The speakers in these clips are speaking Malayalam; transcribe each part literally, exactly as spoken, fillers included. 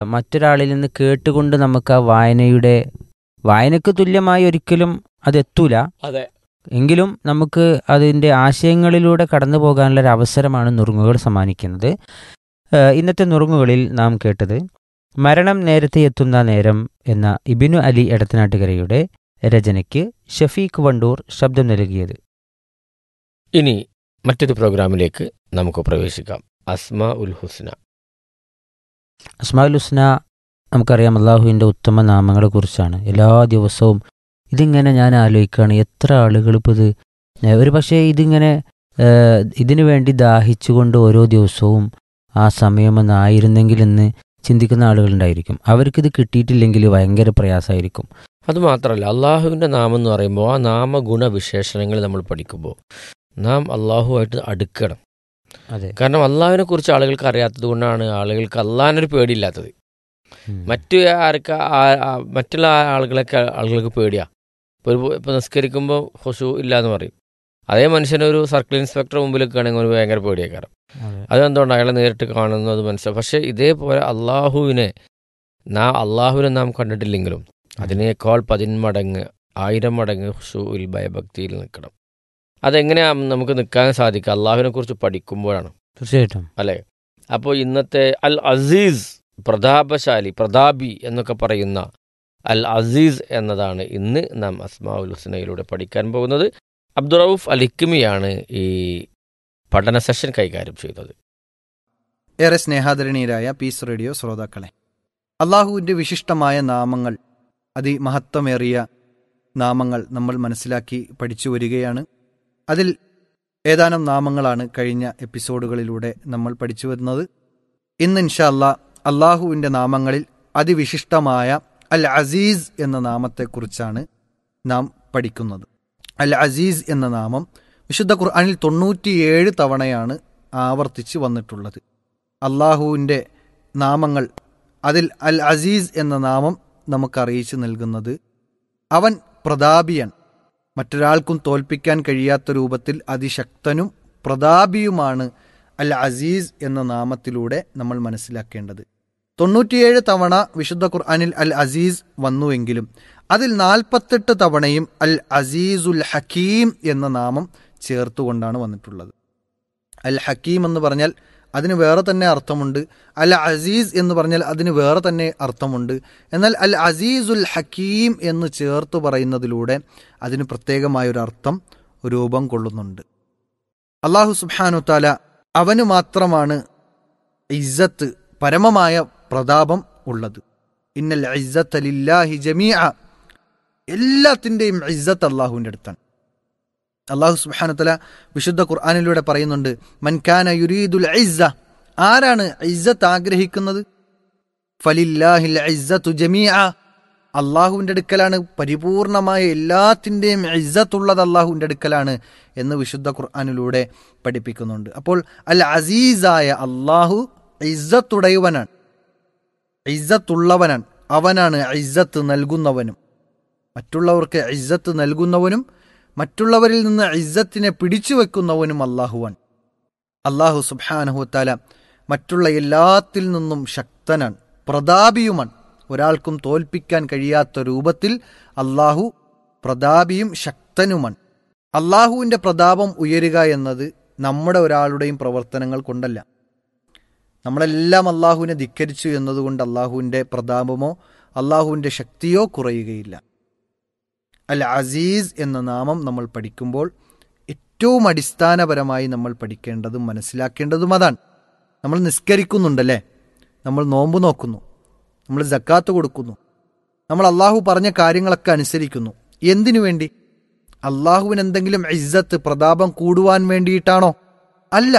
മറ്റൊരാളിൽ നിന്ന് കേട്ടുകൊണ്ട് നമുക്ക് ആ വായനയുടെ വായനയ്ക്ക് തുല്യമായി ഒരിക്കലും അതെത്തൂല. അതെ. എങ്കിലും നമുക്ക് അതിൻ്റെ ആശയങ്ങളിലൂടെ കടന്നു പോകാനുള്ള ഒരു അവസരമാണ് നുറുങ്ങുകൾ സമ്മാനിക്കുന്നത്. ഇന്നത്തെ നുറുങ്ങുകളിൽ നാം കേട്ടത് മരണം നേരത്തെ എത്തുന്ന നേരം എന്ന ഇബ്നു അലി എടത്തനാട്ടുകരയുടെ രചനയ്ക്ക് ഷഫീഖ് വണ്ടൂർ ശബ്ദം നൽകിയത്. ഇനി മറ്റൊരു പ്രോഗ്രാമിലേക്ക് നമുക്ക് പ്രവേശിക്കാം. അസ്മാ ഉൽ ഹുസ്ന. അസ്മാ ഉൽ ഹുസ്ന നമുക്കറിയാം അള്ളാഹുവിൻ്റെ ഉത്തമ നാമങ്ങളെക്കുറിച്ചാണ്. എല്ലാ ദിവസവും ഇതിങ്ങനെ ഞാൻ ആലോചിക്കുകയാണ്, എത്ര ആളുകൾ ഇപ്പോൾ ഇത് ഒരു പക്ഷേ ഇതിങ്ങനെ ഇതിനു വേണ്ടി ദാഹിച്ചുകൊണ്ട് ഓരോ ദിവസവും ആ സമയമൊന്നായിരുന്നെങ്കിലെന്ന് ചിന്തിക്കുന്ന ആളുകളുണ്ടായിരിക്കും. അവർക്കിത് കിട്ടിയിട്ടില്ലെങ്കിൽ ഭയങ്കര പ്രയാസമായിരിക്കും. അതുമാത്രമല്ല, അള്ളാഹുവിൻ്റെ നാമം എന്ന് പറയുമ്പോൾ ആ നാമഗുണവിശേഷണങ്ങൾ നമ്മൾ പഠിക്കുമ്പോൾ നാം അള്ളാഹുവായിട്ട് അടുക്കണം. അതെ. കാരണം അള്ളാഹുവിനെ കുറിച്ച് ആളുകൾക്ക് അറിയാത്തത് കൊണ്ടാണ് ആളുകൾക്ക് അള്ളാഹിനൊരു പേടിയില്ലാത്തത്. മറ്റു ആർക്ക് മറ്റുള്ള ആളുകളൊക്കെ ആളുകൾക്ക് പേടിയാ. ഇപ്പോൾ ഇപ്പോൾ നിസ്കരിക്കുമ്പോൾ ഹുശൂ ഇല്ല എന്ന് പറയും. അതേ മനുഷ്യനൊരു സർക്കിൾ ഇൻസ്പെക്ടർ മുമ്പിലൊക്കെ ആണെങ്കിൽ ഒരു ഭയങ്കര പേടിയേക്കാരം. അതെന്തുകൊണ്ട് അയാളെ നേരിട്ട് കാണുന്നത് മനസ്സിലാവും. പക്ഷേ ഇതേപോലെ അള്ളാഹുവിനെ നാം അള്ളാഹുവിനെ നാം കണ്ടിട്ടില്ലെങ്കിലും അതിനേക്കാൾ പതിന്മടങ്ങ് ആയിരം മടങ്ങ് ഹുശൂഇൽ ഭയഭക്തിയിൽ നിൽക്കണം. അതെങ്ങനെയാണ് നമുക്ക് നിൽക്കാൻ സാധിക്കുക? അള്ളാഹുവിനെ കുറിച്ച് പഠിക്കുമ്പോഴാണ്. തീർച്ചയായിട്ടും അല്ലേ? അപ്പോൾ ഇന്നത്തെ അൽ അസീസ്, പ്രതാപശാലി, പ്രതാപി എന്നൊക്കെ പറയുന്ന അൽ അസീസ് എന്നതാണ് ഇന്ന് നാം അസ്മാഉൽ ഹുസ്നയിലൂടെ പഠിക്കാൻ പോകുന്നത്. അബ്ദുറൌഫ് അൽ ഹിക്മിയാണ് ഈ പഠന സെഷൻ കൈകാര്യം ചെയ്തത്. ഏറെ സ്നേഹാദരണീയരായ പീസ് റേഡിയോ ശ്രോതാക്കളെ, അള്ളാഹുവിൻ്റെ വിശിഷ്ടമായ നാമങ്ങൾ, അതിമഹത്വമേറിയ നാമങ്ങൾ നമ്മൾ മനസ്സിലാക്കി പഠിച്ചു വരികയാണ്. അതിൽ ഏതാനും നാമങ്ങളാണ് കഴിഞ്ഞ എപ്പിസോഡുകളിലൂടെ നമ്മൾ പഠിച്ചു വരുന്നത്. ഇന്ന് ഇൻഷാ അല്ലാഹ് അള്ളാഹുവിൻ്റെ നാമങ്ങളിൽ അതിവിശിഷ്ടമായ അൽ അസീസ് എന്ന നാമത്തെക്കുറിച്ചാണ് നാം പഠിക്കുന്നത്. അൽ അസീസ് എന്ന നാമം വിശുദ്ധ ഖുർആനിൽ തൊണ്ണൂറ്റിയേഴ് തവണയാണ് ആവർത്തിച്ച് വന്നിട്ടുള്ളത്. അള്ളാഹുവിൻ്റെ നാമങ്ങൾ അതിൽ അൽ അസീസ് എന്ന നാമം നമുക്കറിയിച്ചു നൽകുന്നത് അവൻ പ്രതാപിയൻ, മറ്റൊരാൾക്കും തോൽപ്പിക്കാൻ കഴിയാത്ത രൂപത്തിൽ അതിശക്തനും പ്രതാപിയുമാണ് അൽ അസീസ് എന്ന നാമത്തിലൂടെ നമ്മൾ മനസ്സിലാക്കേണ്ടത്. തൊണ്ണൂറ്റിയേഴ് തവണ വിശുദ്ധ ഖുർആനിൽ അൽ അസീസ് വന്നുവെങ്കിലും അതിൽ നാൽപ്പത്തെട്ട് തവണയും അൽ അസീസുൽ ഹക്കീം എന്ന നാമം ചേർത്തുകൊണ്ടാണ് വന്നിട്ടുള്ളത്. അൽ ഹക്കീം എന്ന് പറഞ്ഞാൽ അതിന് വേറെ തന്നെ അർത്ഥമുണ്ട്. അൽ അസീസ് എന്ന് പറഞ്ഞാൽ അതിന് വേറെ തന്നെ അർത്ഥമുണ്ട്. എന്നാൽ അൽ അസീസുൽ ഹക്കീം എന്ന് ചേർത്ത് പറയുന്നതിലൂടെ അതിന് പ്രത്യേകമായൊരർത്ഥം രൂപം കൊള്ളുന്നുണ്ട്. അള്ളാഹു സുബ്ഹാനഹു തആല അവന് മാത്രമാണ് ഇസ്സത്ത്, പരമമായ പ്രതാപം ഉള്ളത്. ഇന്നൽ ഇസ്സത്ത ലില്ലാഹി ജമീഅ, എല്ലാത്തിൻ്റെയും ഇസ്സത്ത് അള്ളാഹുവിൻ്റെ അടുത്താണ്. അള്ളാഹു സുബ്ഹാനഹു തആല വിശുദ്ധ ഖുർആനിലൂടെ പറയുന്നുണ്ട്, മൻ കാന യുരീദുൽ ഇസ്സ, ആരാണ് ഇസ്സത്ത് ആഗ്രഹിക്കുന്നത്, ഫലില്ലാഹിൽ ഇസ്സത്തു ജമീഅ, അള്ളാഹുവിൻ്റെ അടുക്കലാണ് പരിപൂർണമായ എല്ലാത്തിൻ്റെയും ഇസ്സത്തുള്ളത് അള്ളാഹുവിൻ്റെ അടുക്കലാണ് എന്ന് വിശുദ്ധ ഖുർആനിലൂടെ പഠിപ്പിക്കുന്നുണ്ട്. അപ്പോൾ അൽ അസീസായ അള്ളാഹു ഇസ്സത്തുടയവനാണ്, ഇസ്സത്തുള്ളവനാണ്. അവനാണ് ഇസ്സത്ത് നൽകുന്നവനും, മറ്റുള്ളവർക്ക് ഇസ്സത്ത് നൽകുന്നവനും മറ്റുള്ളവരിൽ നിന്ന് ഇസ്സത്തിനെ പിടിച്ചു വെക്കുന്നവനും അള്ളാഹുവാൻ. അള്ളാഹു സുബ്ഹാനഹു വതആല മറ്റുള്ള എല്ലാത്തിൽ നിന്നും ശക്തനാണ്, പ്രതാപിയുമാണ്. ഒരാൾക്കും തോൽപ്പിക്കാൻ കഴിയാത്ത രൂപത്തിൽ അള്ളാഹു പ്രതാപിയും ശക്തനുമാണ്. അള്ളാഹുവിൻ്റെ പ്രതാപം ഉയരുക എന്നത് നമ്മുടെ ഒരാളുടെയും പ്രവർത്തനങ്ങൾ കൊണ്ടല്ല. നമ്മളെല്ലാം അള്ളാഹുവിനെ ധിക്കരിച്ചു എന്നതുകൊണ്ട് അള്ളാഹുവിൻ്റെ പ്രതാപമോ അള്ളാഹുവിൻ്റെ ശക്തിയോ കുറയുകയില്ല. അൽ അസീസ് എന്ന നാമം നമ്മൾ പഠിക്കുമ്പോൾ ഏറ്റവും അടിസ്ഥാനപരമായി നമ്മൾ പഠിക്കേണ്ടതും മനസ്സിലാക്കേണ്ടതും അതാണ്. നമ്മൾ നിസ്കരിക്കുന്നുണ്ടല്ലേ, നമ്മൾ നോമ്പ് നോക്കുന്നു, നമ്മൾ സക്കാത്ത് കൊടുക്കുന്നു, നമ്മൾ അള്ളാഹു പറഞ്ഞ കാര്യങ്ങളൊക്കെ അനുസരിക്കുന്നു. എന്തിനു വേണ്ടി? അള്ളാഹുവിന് എന്തെങ്കിലും ഇസ്സത്ത്, പ്രതാപം കൂടുവാൻ വേണ്ടിയിട്ടാണോ? അല്ല.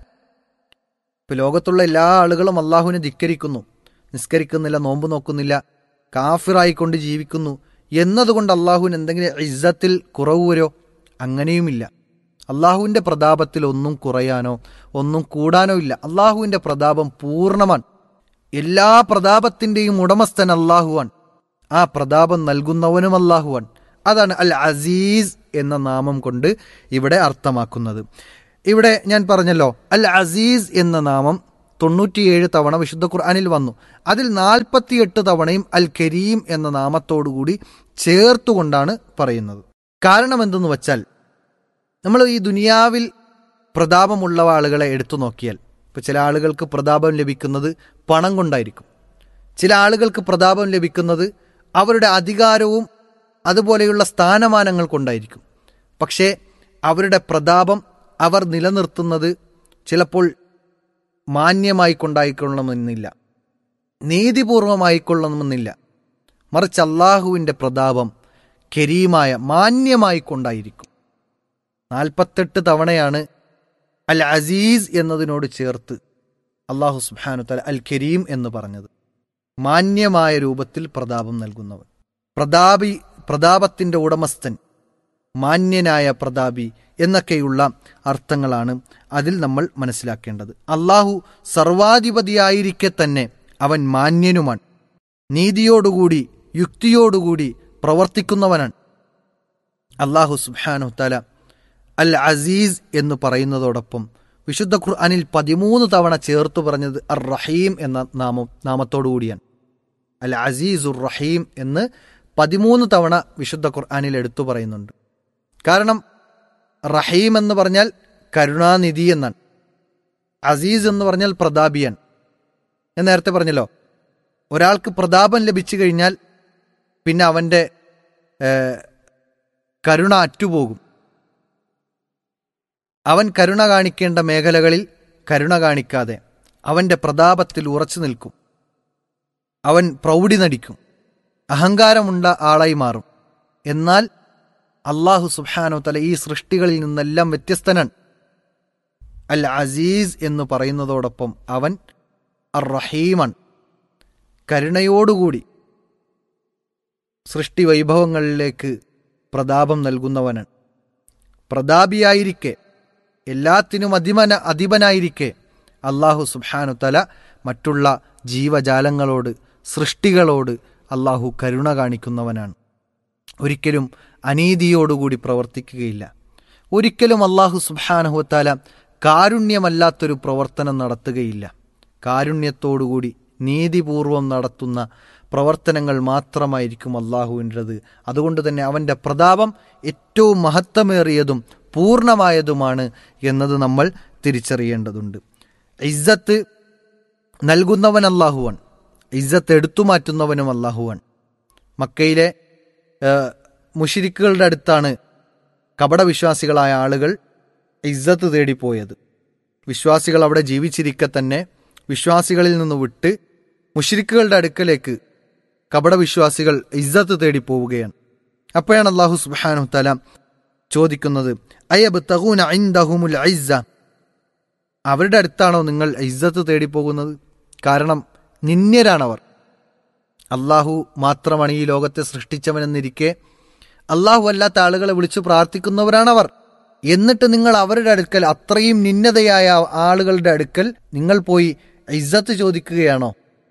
ഇപ്പോൾ ലോകത്തുള്ള എല്ലാ ആളുകളും അള്ളാഹുവിനെ ധിക്കരിക്കുന്നു, നിസ്കരിക്കുന്നില്ല, നോമ്പ് നോക്കുന്നില്ല, കാഫിറായിക്കൊണ്ട് ജീവിക്കുന്നു എന്നതുകൊണ്ട് അള്ളാഹുവിന് എന്തെങ്കിലും ഇസ്സത്തിൽ കുറവ് വരോ? അങ്ങനെയുമില്ല. അള്ളാഹുവിൻ്റെ പ്രതാപത്തിൽ ഒന്നും കുറയാനോ ഒന്നും കൂടാനോ ഇല്ല. അള്ളാഹുവിൻ്റെ പ്രതാപം പൂർണ്ണമാണ്. എല്ലാ പ്രതാപത്തിൻ്റെയും ഉടമസ്ഥൻ അള്ളാഹുവാൻ, ആ പ്രതാപം നൽകുന്നവനും അള്ളാഹുവാൻ. അതാണ് അൽ അസീസ് എന്ന നാമം കൊണ്ട് ഇവിടെ അർത്ഥമാക്കുന്നത്. ഇവിടെ ഞാൻ പറഞ്ഞല്ലോ, അൽ അസീസ് എന്ന നാമം തൊണ്ണൂറ്റിയേഴ് തവണ വിശുദ്ധ ഖുർആനിൽ വന്നു. അതിൽ നാൽപ്പത്തിയെട്ട് തവണയും അൽ കരീം എന്ന നാമത്തോടുകൂടി ചേർത്തുകൊണ്ടാണ് പറയുന്നത്. കാരണം എന്തെന്ന് വച്ചാൽ, നമ്മൾ ഈ ദുനിയാവിൽ പ്രതാപമുള്ള ആളുകളെ എടുത്തു നോക്കിയാൽ, ഇപ്പോൾ ചില ആളുകൾക്ക് പ്രതാപം ലഭിക്കുന്നത് പണം കൊണ്ടായിരിക്കും, ചില ആളുകൾക്ക് പ്രതാപം ലഭിക്കുന്നത് അവരുടെ അധികാരവും അതുപോലെയുള്ള സ്ഥാനമാനങ്ങൾ കൊണ്ടായിരിക്കും. പക്ഷേ അവരുടെ പ്രതാപം അവർ നിലനിർത്തുന്നത് ചിലപ്പോൾ മാന്യമായി കൊണ്ടായിക്കൊള്ളണമെന്നില്ല, നീതിപൂർവമായിക്കൊള്ളണമെന്നില്ല. മറിച്ച് അള്ളാഹുവിൻ്റെ പ്രതാപം കരീമായ മാന്യമായി കൊണ്ടായിരിക്കും. നാൽപ്പത്തെട്ട് തവണയാണ് അൽ അസീസ് എന്നതിനോട് ചേർത്ത് അള്ളാഹു സുബ്ഹാനഹു തആല അൽ കരീം എന്ന് പറഞ്ഞത്. മാന്യമായ രൂപത്തിൽ പ്രതാപം നൽകുന്നവൻ, പ്രതാപി, പ്രതാപത്തിൻ്റെ ഉടമസ്ഥൻ, മാന്യനായ പ്രതാപി എന്നൊക്കെയുള്ള അർത്ഥങ്ങളാണ് അതിൽ നമ്മൾ മനസ്സിലാക്കേണ്ടത്. അള്ളാഹു സർവാധിപതിയായിരിക്കെ തന്നെ അവൻ മാന്യനുമാണ്, നീതിയോടുകൂടി യുക്തിയോടുകൂടി പ്രവർത്തിക്കുന്നവനാണ്. അള്ളാഹു സുബ്ഹാനഹു തആല അൽ അസീസ് എന്ന് പറയുന്നതോടൊപ്പം വിശുദ്ധ ഖുർആനിൽ പതിമൂന്ന് തവണ ചേർത്ത് പറഞ്ഞത് അർ റഹീം എന്ന നാമം നാമത്തോടുകൂടിയാണ്. അൽ അസീസുർ റഹീം എന്ന് പതിമൂന്ന് തവണ വിശുദ്ധ ഖുർആനിൽ എടുത്തു പറയുന്നുണ്ട്. കാരണം റഹീം എന്ന് പറഞ്ഞാൽ കരുണാനിധി എന്നാണ്, അസീസ് എന്ന് പറഞ്ഞാൽ പ്രതാപിയാൻ. ഞാൻ നേരത്തെ പറഞ്ഞല്ലോ, ഒരാൾക്ക് പ്രതാപം ലഭിച്ചു കഴിഞ്ഞാൽ പിന്നെ അവൻ്റെ കരുണ അറ്റുപോകും. അവൻ കരുണ കാണിക്കേണ്ട മേഖലകളിൽ കരുണ കാണിക്കാതെ അവൻ്റെ പ്രതാപത്തിൽ ഉറച്ചു നിൽക്കും. അവൻ പ്രൗഢി നടിക്കും, അഹങ്കാരമുണ്ട ആളായി മാറും. എന്നാൽ അള്ളാഹു സുബ്ഹാനഹു തആല ഈ സൃഷ്ടികളിൽ നിന്നെല്ലാം വ്യത്യസ്തനാണ്. അൽ അസീസ് എന്ന് പറയുന്നതോടൊപ്പം അവൻ അർ റഹീമാണ്, കരുണയോടുകൂടി സൃഷ്ടി വൈഭവങ്ങളിലേക്ക് പ്രതാപം നൽകുന്നവനാണ്. പ്രതാപിയായിരിക്കെ, എല്ലാത്തിനും അധിപന അധിപനായിരിക്കെ അള്ളാഹു സുബ്ഹാനഹു തആല മറ്റുള്ള ജീവജാലങ്ങളോട്, സൃഷ്ടികളോട് അള്ളാഹു കരുണ കാണിക്കുന്നവനാണ്. ഒരിക്കലും അനീതിയോടുകൂടി പ്രവർത്തിക്കുകയില്ല. ഒരിക്കലും അള്ളാഹു സുബ്ഹാനഹു തആല കാരുണ്യമല്ലാത്തൊരു പ്രവർത്തനം നടത്തുകയില്ല. കാരുണ്യത്തോടുകൂടി നീതിപൂർവം നടത്തുന്ന പ്രവർത്തനങ്ങൾ മാത്രമായിരിക്കും അള്ളാഹുവിൻ്റെത്. അതുകൊണ്ട് തന്നെ അവൻ്റെ പ്രതാപം ഏറ്റവും മഹത്വമേറിയതും പൂർണ്ണമായതുമാണ് എന്നത് നമ്മൾ തിരിച്ചറിയേണ്ടതുണ്ട്. ഇസ്സത്ത് നൽകുന്നവൻ അള്ളാഹുവാൻ, ഇസ്സത്ത് എടുത്തു മാറ്റുന്നവനും അള്ളാഹുവാൻ. മക്കയിലെ മുശ്രിക്കുകളുടെ അടുത്താണ് കപടവിശ്വാസികളായ ആളുകൾ ഇസ്സത്ത് തേടിപ്പോയത്. വിശ്വാസികൾ അവിടെ ജീവിച്ചിരിക്കെ തന്നെ വിശ്വാസികളിൽ നിന്ന് വിട്ട് മുശ്രിക്കുകളുടെ അടുക്കലേക്ക് കപടവിശ്വാസികൾ ഇസ്സത്ത് തേടിപ്പോവുകയാണ്. അപ്പോഴാണ് അല്ലാഹു സുബ്ഹാനഹു തആല ചോദിക്കുന്നത്, അയബ്തഗൂന ഇൻദഹുമുൽ ഇസ്സ, അവരുടെ അടുത്താണോ നിങ്ങൾ ഇസ്സത്ത് തേടിപ്പോകുന്നത്? കാരണം നിന്ദ്യരാണവർ. അള്ളാഹു മാത്രമാണ് ഈ ലോകത്തെ സൃഷ്ടിച്ചവനെന്നിരിക്കെ അള്ളാഹു അല്ലാത്ത ആളുകളെ വിളിച്ചു പ്രാർത്ഥിക്കുന്നവരാണവർ. എന്നിട്ട് നിങ്ങൾ അവരുടെ അടുക്കൽ, അത്രയും നിന്ദതയായ ആളുകളുടെ അടുക്കൽ നിങ്ങൾ പോയി ഇസ്സത്ത് ചോദിക്കുകയാണോ?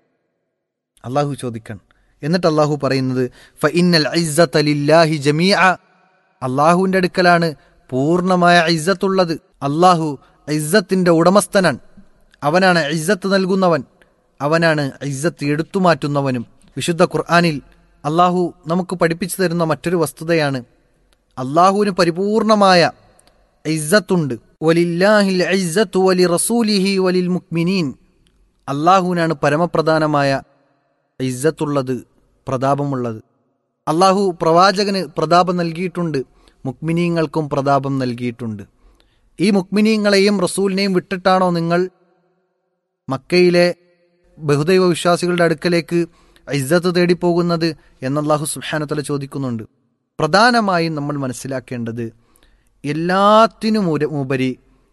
അള്ളാഹു ചോദിക്കണം. എന്നിട്ട് അള്ളാഹു പറയുന്നത്, ഫഇന്നൽ ഇസ്സത ലില്ലാഹി ജമീഅ, അള്ളാഹുവിൻ്റെ അടുക്കലാണ് പൂർണ്ണമായ ഇസ്സത്തുള്ളത്. അള്ളാഹു ഇസ്സത്തിൻ്റെ ഉടമസ്ഥനാണ്. അവനാണ് ഇസ്സത്ത് നൽകുന്നവൻ, അവനാണ് ഇസ്സത്ത് എടുത്തു മാറ്റുന്നവനും. വിശുദ്ധ ഖുർആനിൽ അള്ളാഹു നമുക്ക് പഠിപ്പിച്ചു തരുന്ന മറ്റൊരു വസ്തുതയാണ്, അള്ളാഹുവിന് പരിപൂർണമായ ഇസ്സത്തുണ്ട്. വലില്ലാഹിൽ ഇസ്സത്തു വലി റസൂലിഹി വലിൽ മുഅ്മിനീൻ, അള്ളാഹുവിനാണ് പരമപ്രധാനമായ ഇസ്സത്തുള്ളത്, പ്രതാപമുള്ളത്. അള്ളാഹു പ്രവാചകന് പ്രതാപം നൽകിയിട്ടുണ്ട്, മുഅ്മിനീങ്ങൾക്കും പ്രതാപം നൽകിയിട്ടുണ്ട്. ഈ മുഅ്മിനീങ്ങളെയും റസൂലിനെയും വിട്ടിട്ടാണോ നിങ്ങൾ മക്കയിലെ ബഹുദൈവ വിശ്വാസികളുടെ അടുക്കലേക്ക് ഇസ്സത്ത് തേടിപ്പോകുന്നത് എന്ന് അല്ലാഹു സുബ്ഹാനഹു തആല ചോദിക്കുന്നുണ്ട്. പ്രധാനമായും നമ്മൾ മനസ്സിലാക്കേണ്ടത്, എല്ലാത്തിനും ഉപരി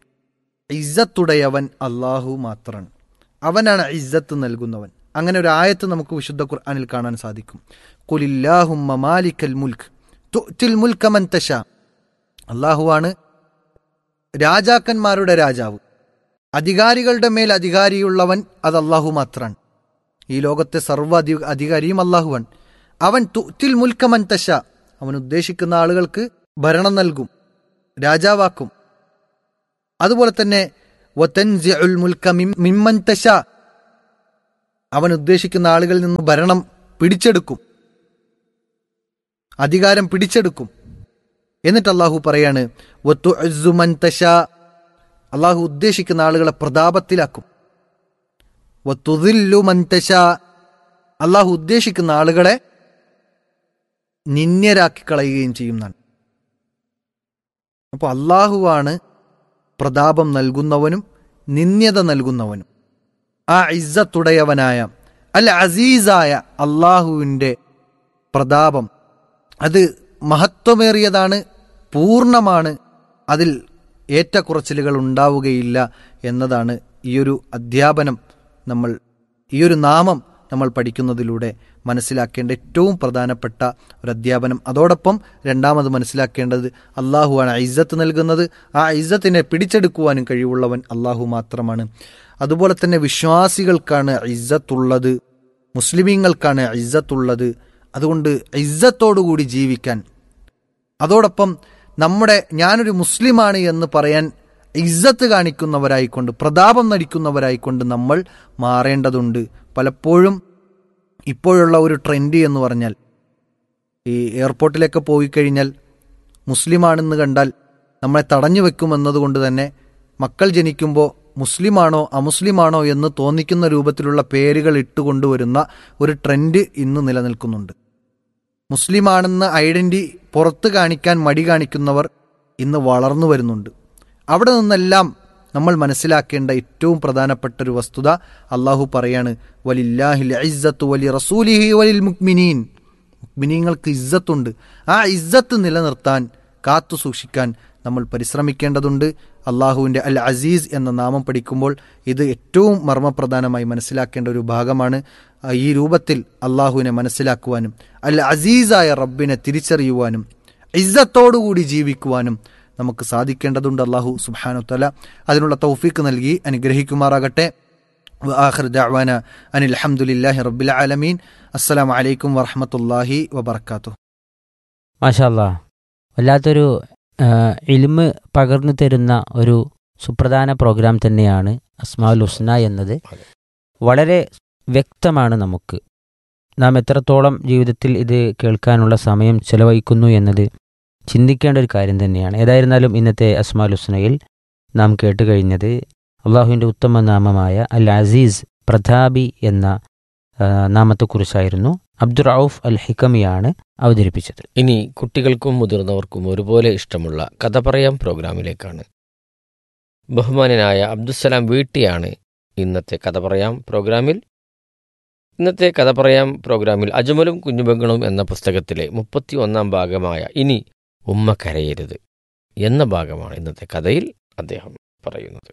ഇസ്സത്തുടയവൻ അള്ളാഹു മാത്രമാണ്. അവനാണ് ഇസ്സത്ത് നൽകുന്നവൻ. അങ്ങനെ ഒരു ആയത്ത് നമുക്ക് വിശുദ്ധ ഖുർആനിൽ കാണാൻ സാധിക്കും. ഖുലില്ലാഹുമ്മ മാലിക്കൽ മുൽക്ക് തുഅ്തിൽ മുൽക മൻ തശാ, അള്ളാഹുവാണ് രാജാക്കന്മാരുടെ രാജാവ്, അധികാരികളുടെ മേൽ അധികാരിയുള്ളവൻ അത് അള്ളാഹു മാത്രമാണ്. ഈ ലോകത്തെ സർവ്വ അധി അധികാരിയും അള്ളാഹുവാണ്. അവൻ തുഅ്തിൽ മുൽക മൻ തശാ, അവൻ ഉദ്ദേശിക്കുന്ന ആളുകൾക്ക് ഭരണം നൽകും, രാജാവാക്കും. അതുപോലെ തന്നെ വതൻസിഉൽ മുൽക മിമ്മൻ തശാ, അവൻ ഉദ്ദേശിക്കുന്ന ആളുകളിൽ നിന്ന് ഭരണം പിടിച്ചെടുക്കും, അധികാരം പിടിച്ചെടുക്കും. എന്നിട്ട് അള്ളാഹു പറയാണ് വതുഇസ്സു മൻ തശാ, അള്ളാഹു ഉദ്ദേശിക്കുന്ന ആളുകളെ പ്രതാപത്തിലാക്കും. വതുദില്ലു മൻ തശാ, അള്ളാഹു ഉദ്ദേശിക്കുന്ന ആളുകളെ നിന്ദ്യരാക്കി കളയുകയും ചെയ്യുന്നതാണ്. അപ്പോൾ അള്ളാഹുവാണ് പ്രതാപം നൽകുന്നവനും നിന്ദ്യത നൽകുന്നവനും. ആ ഇസ്സത്തുടയവനായ അൽ അസീസായ അള്ളാഹുവിൻ്റെ പ്രതാപം അത് മഹത്വമേറിയതാണ്, പൂർണ്ണമാണ്, അതിൽ ഏറ്റക്കുറച്ചിലുകൾ ഉണ്ടാവുകയില്ല എന്നതാണ് ഈയൊരു അധ്യാപനം നമ്മൾ, ഈയൊരു നാമം നമ്മൾ പഠിക്കുന്നതിലൂടെ മനസ്സിലാക്കേണ്ട ഏറ്റവും പ്രധാനപ്പെട്ട ഒരു അധ്യാപനം. അതോടൊപ്പം രണ്ടാമത് മനസ്സിലാക്കേണ്ടത് അള്ളാഹുവാണ് ഇസ്സത്ത് നൽകുന്നത്. ആ ഇസ്സത്തിനെ പിടിച്ചെടുക്കുവാനും കഴിവുള്ളവൻ അള്ളാഹു മാത്രമാണ്. അതുപോലെ തന്നെ വിശ്വാസികൾക്കാണ് ഇസ്സത്തുള്ളത്, മുസ്ലിമീങ്ങൾക്കാണ് ഇസ്സത്തുള്ളത്. അതുകൊണ്ട് ഇസ്സത്തോടുകൂടി ജീവിക്കാൻ, അതോടൊപ്പം നമ്മുടെ ഞാനൊരു മുസ്ലിമാണ് എന്ന് പറയാൻ ഇസ്സത്ത് കാണിക്കുന്നവരായിക്കൊണ്ട്, പ്രതാപം നടിക്കുന്നവരായിക്കൊണ്ട് നമ്മൾ മാറേണ്ടതുണ്ട്. പലപ്പോഴും ഇപ്പോഴുള്ള ഒരു ട്രെൻഡ് എന്ന് പറഞ്ഞാൽ, ഈ എയർപോർട്ടിലൊക്കെ പോയി കഴിഞ്ഞാൽ മുസ്ലിമാണെന്ന് കണ്ടാൽ നമ്മളെ തടഞ്ഞു വെക്കുമെന്നതുകൊണ്ട് തന്നെ മക്കൾ ജനിക്കുമ്പോൾ മുസ്ലിമാണോ അമുസ്ലിമാണോ എന്ന് തോന്നിക്കുന്ന രൂപത്തിലുള്ള പേരുകൾ ഇട്ടുകൊണ്ടുവരുന്ന ഒരു ട്രെൻഡ് ഇന്ന് നിലനിൽക്കുന്നുണ്ട്. മുസ്ലിമാണെന്ന് ഐഡൻറ്റി പുറത്ത് കാണിക്കാൻ മടി കാണിക്കുന്നവർ ഇന്ന് വളർന്നു വരുന്നുണ്ട്. അവിടെ നിന്നെല്ലാം നമ്മൾ മനസ്സിലാക്കേണ്ട ഏറ്റവും പ്രധാനപ്പെട്ട ഒരു വസ്തുത അള്ളാഹു പറയാണ് വലില്ലാഹിൽ ഇസ്സത്തു വലി റസൂലിഹി വലിൽ മുഅ്മിനീൻ, മുഅ്മിനീങ്ങൾക്ക് ഇസ്സത്തുണ്ട്. ആ ഇസ്സത്ത് നിലനിർത്താൻ, കാത്തു സൂക്ഷിക്കാൻ നമ്മൾ പരിശ്രമിക്കേണ്ടതുണ്ട്. അള്ളാഹുവിൻ്റെ അൽ അസീസ് എന്ന നാമം പഠിക്കുമ്പോൾ ഇത് ഏറ്റവും മർമ്മപ്രധാനമായി മനസ്സിലാക്കേണ്ട ഒരു ഭാഗമാണ്. ഈ രൂപത്തിൽ അള്ളാഹുവിനെ മനസ്സിലാക്കുവാനും അൽ അസീസായ റബ്ബിനെ തിരിച്ചറിയുവാനും ഇസ്സത്തോടുകൂടി ജീവിക്കുവാനും നമുക്ക് സാധിക്കേണ്ടതുണ്ട്. അള്ളാഹു സുബ്ഹാനഹു വതആല അതിനുള്ള തൗഫീക്ക് നൽകി അനുഗ്രഹിക്കുമാറാകട്ടെ. വആഖിർ ദഅവാന അനിൽ ഹംദുലില്ലാഹി റബ്ബിൽ ആലമീൻ. അസ്സലാമു അലൈക്കും വറഹ്മത്തുള്ളാഹി വബറകാതുഹു. മാഷാ അല്ലാഹ്, വല്ലാത്തൊരു ഇൽമ് പകർന്നു തരുന്ന ഒരു സുപ്രധാന പ്രോഗ്രാം തന്നെയാണ് അസ്മാഉൽ ഹുസ്ന എന്നത്. വളരെ വ്യക്തമാണ് നമുക്ക്, നാം എത്രത്തോളം ജീവിതത്തിൽ ഇത് കേൾക്കാനുള്ള സമയം ചെലവഴിക്കുന്നു എന്നത് ചിന്തിക്കേണ്ട ഒരു കാര്യം തന്നെയാണ്. ഏതായിരുന്നാലും ഇന്നത്തെ അസ്മാഉൽ ഹുസ്നയിൽ നാം കേട്ട് കഴിഞ്ഞത് അള്ളാഹുവിൻ്റെ ഉത്തമ നാമമായ അൽ അസീസ്, പ്രതാപി എന്ന നാമത്തെക്കുറിച്ചായിരുന്നു. അബ്ദുർ റഊഫ് അൽ ഹിക്കമിയാണ് അവതരിപ്പിച്ചത്. ഇനി കുട്ടികൾക്കും മുതിർന്നവർക്കും ഒരുപോലെ ഇഷ്ടമുള്ള കഥ പറയാം പ്രോഗ്രാമിലേക്കാണ്. ബഹുമാനനായ അബ്ദുസ്സലാം വീട്ടിയാണ് ഇന്നത്തെ കഥ പറയാം പ്രോഗ്രാമിൽ. ഇന്നത്തെ കഥ പറയാം പ്രോഗ്രാമിൽ അജ്മലും കുഞ്ഞുപെങ്ങളും എന്ന പുസ്തകത്തിലെ മുപ്പത്തി ഒന്നാം ഭാഗമായ ഇനി ഉമ്മ കരയരുത് എന്ന ഭാഗമാണ് ഇന്നത്തെ കഥയിൽ അദ്ദേഹം പറയുന്നത്.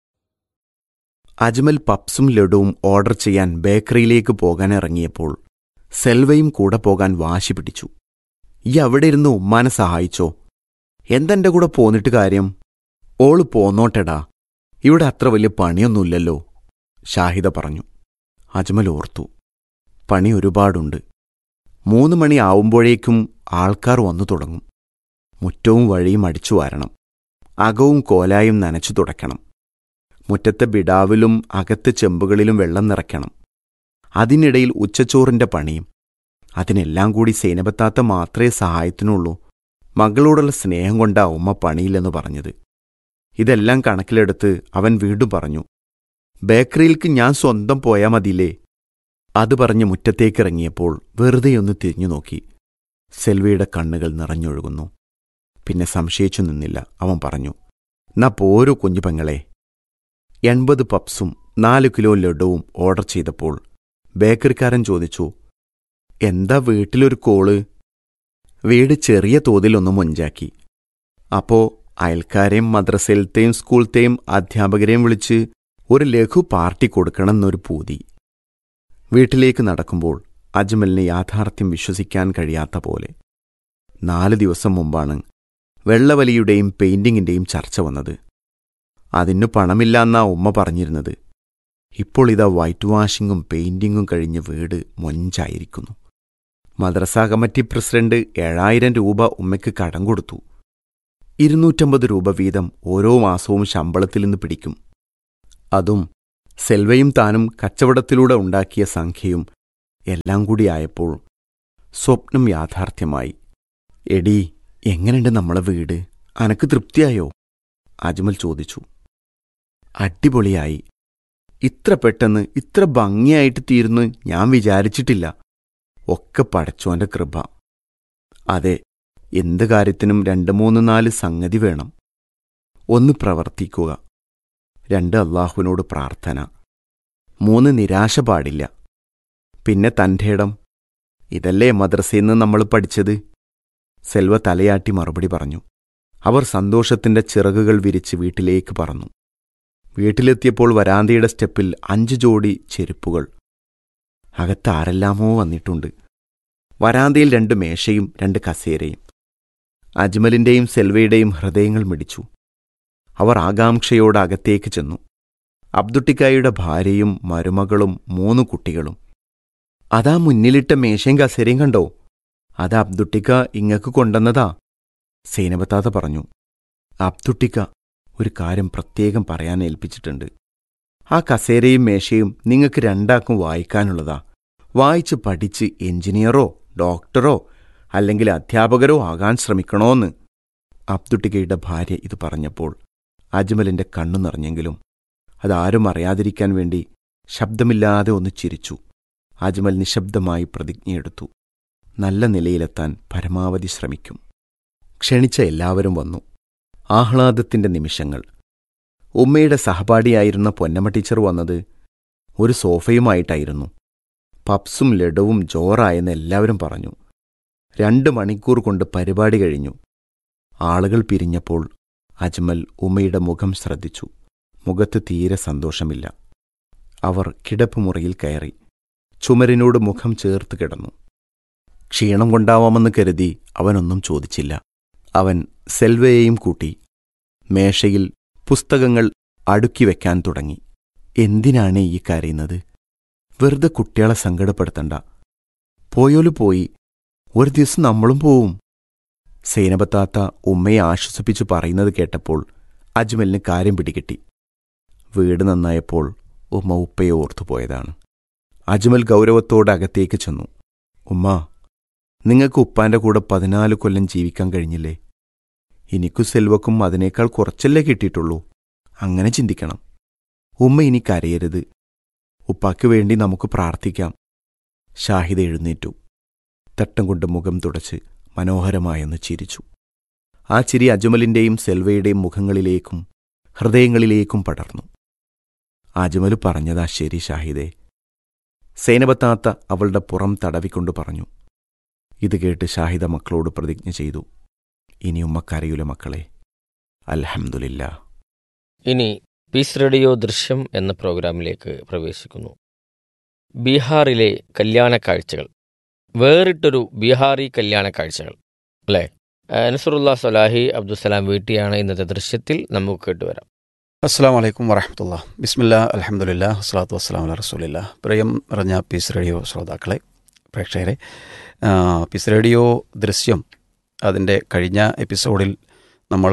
അജ്മൽ പപ്സും ലഡുവും ഓർഡർ ചെയ്യാൻ ബേക്കറിയിലേക്ക് പോകാൻ ഇറങ്ങിയപ്പോൾ സെൽവയും കൂടെ പോകാൻ വാശി പിടിച്ചു. ഈ അവിടെ ഇരുന്ന് ഉമ്മാനെ സഹായിച്ചോ, എന്തെന്റെ കൂടെ പോന്നിട്ട് കാര്യം? ഓള് പോന്നോട്ടെടാ, ഇവിടെ അത്ര വലിയ പണിയൊന്നുമില്ലല്ലോ, ഷാഹിദ പറഞ്ഞു. അജ്മൽ ഓർത്തു, പണി ഒരുപാടുണ്ട്. മൂന്ന് മണി ആവുമ്പോഴേക്കും ആൾക്കാർ വന്നു തുടങ്ങും. മുറ്റവും വഴിയും അടിച്ചു വാരണം, അകവും കോലായും നനച്ചു തുടയ്ക്കണം, മുറ്റത്തെ ബിടാവിലും അകത്ത് ചെമ്പുകളിലും വെള്ളം നിറയ്ക്കണം. അതിനിടയിൽ ഉച്ചച്ചോറിന്റെ പണിയും. അതിനെല്ലാം കൂടി സൈനബത്താത്ത മാത്രമേ സഹായത്തിനുള്ളൂ. മകളോടുള്ള സ്നേഹം കൊണ്ടാ ഉമ്മ പണിയില്ലെന്ന് പറഞ്ഞത്. ഇതെല്ലാം കണക്കിലെടുത്ത് അവൻ വീണ്ടും പറഞ്ഞു, ബേക്കറിയിലേക്ക് ഞാൻ സ്വന്തം പോയാ മതിയില്ലേ? അത് പറഞ്ഞ് മുറ്റത്തേക്കിറങ്ങിയപ്പോൾ വെറുതെയൊന്ന് തിരിഞ്ഞു നോക്കി. സെൽവിയുടെ കണ്ണുകൾ നിറഞ്ഞൊഴുകുന്നു. പിന്നെ സംശയിച്ചു നിന്നില്ല. അവൻ പറഞ്ഞു, എന്നാ പോരൂ കുഞ്ഞു പെങ്ങളെ. എൺപത് പപ്സും നാല് കിലോ ലഡുവും ഓർഡർ ചെയ്തപ്പോൾ ബേക്കറിക്കാരൻ ചോദിച്ചു, എന്താ വീട്ടിലൊരു കോള്? വീട് ചെറിയ തോതിലൊന്ന് മൊഞ്ചാക്കി. അപ്പോ അയൽക്കാരെയും മദ്രസയിലത്തെയും സ്കൂളത്തെയും അധ്യാപകരെയും വിളിച്ച് ഒരു ലഘു പാർട്ടി കൊടുക്കണമെന്നൊരു പൂതി. വീട്ടിലേക്ക് നടക്കുമ്പോൾ അജ്മലിന് യാഥാർത്ഥ്യം വിശ്വസിക്കാൻ കഴിയാത്ത പോലെ. നാല് ദിവസം മുമ്പാണ് വെള്ളവലിയുടെയും പെയിന്റിങ്ങിന്റെയും ചർച്ച വന്നത്. അതിനു പണമില്ലാന്നാ ഉമ്മ പറഞ്ഞിരുന്നത്. ഇപ്പോൾ ഇതാ വൈറ്റ് വാഷിങ്ങും പെയിന്റിങ്ങും കഴിഞ്ഞ് വീട് മൊഞ്ചായിരിക്കുന്നു. മദ്രസാ കമ്മിറ്റി പ്രസിഡന്റ് ഏഴായിരം രൂപ ഉമ്മയ്ക്ക് കടം കൊടുത്തു. ഇരുന്നൂറ്റമ്പത് രൂപ വീതം ഓരോ മാസവും ശമ്പളത്തിൽ നിന്ന് പിടിക്കും. അതും സെൽവയും താനും കച്ചവടത്തിലൂടെ ഉണ്ടാക്കിയ സംഖ്യയും എല്ലാം കൂടിയായപ്പോൾ സ്വപ്നം യാഥാർത്ഥ്യമായി. എടീ, എങ്ങനെയുണ്ട് നമ്മളെ വീട്? അനക്ക് തൃപ്തിയായോ? അജ്മൽ ചോദിച്ചു. അടിപൊളിയായി. ഇത്ര പെട്ടെന്ന് ഇത്ര ഭംഗിയായിട്ട് തീരുന്നു ഞാൻ വിചാരിച്ചിട്ടില്ല. ഒക്കെ പടച്ചോന്റെ കൃപ. അതെ, എന്ത് കാര്യത്തിനും രണ്ട് മൂന്ന് നാല് സംഗതി വേണം. ഒന്ന് പ്രവർത്തിക്കുക, രണ്ട് അള്ളാഹുവിനോട് പ്രാർത്ഥന, മൂന്ന് നിരാശ പാടില്ല, പിന്നെ തൻ്റെ ഇടം. ഇതല്ലേ മദ്രസയിൽ നിന്ന് നമ്മൾ പഠിച്ചത്? സെൽവ തലയാട്ടി മറുപടി പറഞ്ഞു. അവർ സന്തോഷത്തിന്റെ ചിറകുകൾ വിരിച്ച് വീട്ടിലേക്ക് പറന്നു. വീട്ടിലെത്തിയപ്പോൾ വരാന്തയുടെ സ്റ്റെപ്പിൽ അഞ്ചു ജോഡി ചെരുപ്പുകൾ. അകത്താരെല്ലാമോ വന്നിട്ടുണ്ട്. വരാന്തയിൽ രണ്ട് മേശയും രണ്ട് കസേരയും. അജ്മലിന്റെയും സെൽവയുടെയും ഹൃദയങ്ങൾ മിടിച്ചു. അവർ ആകാംക്ഷയോടെ അകത്തേക്ക് ചെന്നു. അബ്ദുട്ടിക്കായുടെ ഭാര്യയും മരുമകളും മൂന്നു കുട്ടികളും. അതാ മുന്നിലിട്ട മേശയും കസേരയും കണ്ടോ? അത് അബ്ദുട്ടിക്ക ഇങ്ങക്ക് കൊണ്ടുവന്നതാ, സൈനബത്താത്ത പറഞ്ഞു. അബ്ദുട്ടിക്ക ഒരു കാര്യം പ്രത്യേകം പറയാൻ ഏൽപ്പിച്ചിട്ടുണ്ട്. ആ കസേരയും മേശയും നിങ്ങൾക്ക് രണ്ടാക്കും വായിക്കാനുള്ളതാ. വായിച്ച് പഠിച്ച് എഞ്ചിനീയറോ ഡോക്ടറോ അല്ലെങ്കിൽ അധ്യാപകരോ ആകാൻ ശ്രമിക്കണോന്ന്. അബ്ദുട്ടിക്കയുടെ ഭാര്യ ഇത് പറഞ്ഞപ്പോൾ അജ്മലിന്റെ കണ്ണു നിറഞ്ഞെങ്കിലും അതാരും അറിയാതിരിക്കാൻ വേണ്ടി ശബ്ദമില്ലാതെ ഒന്ന് ചിരിച്ചു. അജ്മൽ നിശബ്ദമായി പ്രതിജ്ഞയെടുത്തു. നല്ല നിലയിലെത്താൻ പരമാവധി ശ്രമിക്കും. ക്ഷണിച്ച എല്ലാവരും വന്നു. ആഹ്ലാദത്തിന്റെ നിമിഷങ്ങൾ. ഉമ്മയുടെ സഹപാഠിയായിരുന്ന പൊന്നമ്മ ടീച്ചർ വന്നത് ഒരു സോഫയുമായിട്ടായിരുന്നു. പപ്സും ലഡുവും ജോറായെന്ന് എല്ലാവരും പറഞ്ഞു. രണ്ട് മണിക്കൂർ കൊണ്ട് പരിപാടി കഴിഞ്ഞു. ആളുകൾ പിരിഞ്ഞപ്പോൾ അജ്മൽ ഉമ്മയുടെ മുഖം ശ്രദ്ധിച്ചു. മുഖത്ത് തീരെ സന്തോഷമില്ല. അവർ കിടപ്പുമുറിയിൽ കയറി ചുമരിനോട് മുഖം ചേർത്ത് കിടന്നു. ക്ഷീണം കൊണ്ടാവാമെന്ന് കരുതി അവനൊന്നും ചോദിച്ചില്ല. അവൻ സെൽവയെയും കൂട്ടി മേശയിൽ പുസ്തകങ്ങൾ അടുക്കി വെക്കാൻ തുടങ്ങി. എന്തിനാണ് ഈ കരയുന്നത്? വെറുതെ കുട്ടികളെ സങ്കടപ്പെടുത്തണ്ട. പോയോല് പോയി, ഒരു ദിവസം നമ്മളും പോവും. സൈനബത്താത്ത ഉമ്മയെ ആശ്വസിപ്പിച്ചു പറയുന്നത് കേട്ടപ്പോൾ അജ്മലിന് കാര്യം പിടികിട്ടി. വീട് നന്നായപ്പോൾ ഉമ്മ ഉപ്പയെ ഓർത്തുപോയതാണ്. അജ്മൽ ഗൗരവത്തോടെ അകത്തേക്ക് ചെന്നു. ഉമ്മ, നിങ്ങൾക്ക് ഉപ്പാന്റെ കൂടെ പതിനാല് കൊല്ലം ജീവിക്കാൻ കഴിഞ്ഞില്ലേ? എനിക്കു സെൽവക്കും അതിനേക്കാൾ കുറച്ചല്ലേ കിട്ടിയിട്ടുള്ളൂ. അങ്ങനെ ചിന്തിക്കണം. ഉമ്മ ഇനി കരയരുത്. ഉപ്പാക്ക് വേണ്ടി നമുക്ക് പ്രാർത്ഥിക്കാം. ഷാഹിദ എഴുന്നേറ്റു. തട്ടം കൊണ്ട് മുഖം തുടച്ച് മനോഹരമായൊന്ന് ചിരിച്ചു. ആ ചിരി അജ്മലിന്റെയും സെൽവയുടെയും മുഖങ്ങളിലേക്കും ഹൃദയങ്ങളിലേക്കും പടർന്നു. അജ്മല് പറഞ്ഞതാ ശരി ഷാഹിദേ. സൈനബത്താത്ത അവളുടെ പുറം തടവിക്കൊണ്ട് പറഞ്ഞു. ഇത് കേട്ട് ഷാഹിദ മക്കളോട് പ്രതിജ്ഞ ചെയ്തു. ഇനി ഉമ്മക്കരയൂല മക്കളെ. അൽഹംദുലില്ലാ. ഇനി പീസ് റേഡിയോ ദൃശ്യം എന്ന പ്രോഗ്രാമിലേക്ക് പ്രവേശിക്കുന്നു. ബീഹാറിലെ കല്യാണ കാഴ്ചകൾ, വേറിട്ടൊരു ബീഹാറി കല്യാണ കാഴ്ചകൾ അല്ലേ? നസറുല്ലാ സലാഹി അബ്ദുസലാം വീട്ടിയാണ് ഇന്നത്തെ ദൃശ്യത്തിൽ നമുക്ക് കേട്ടുവരാം. അസ്സലാമു അലൈക്കും വറഹ്മത്തുള്ളാഹി. ബിസ്മില്ലാ, അൽഹംദുലില്ലാ, വസ്സലാത്തു വസ്സലാമു അലാ റസൂലില്ലാ. പ്രിയം നിറഞ്ഞ പീസ് റേഡിയോ ശ്രോതാക്കളെ, പ്രേക്ഷകരെ, പീസ് റേഡിയോ ദൃശ്യം അതിൻ്റെ കഴിഞ്ഞ എപ്പിസോഡിൽ നമ്മൾ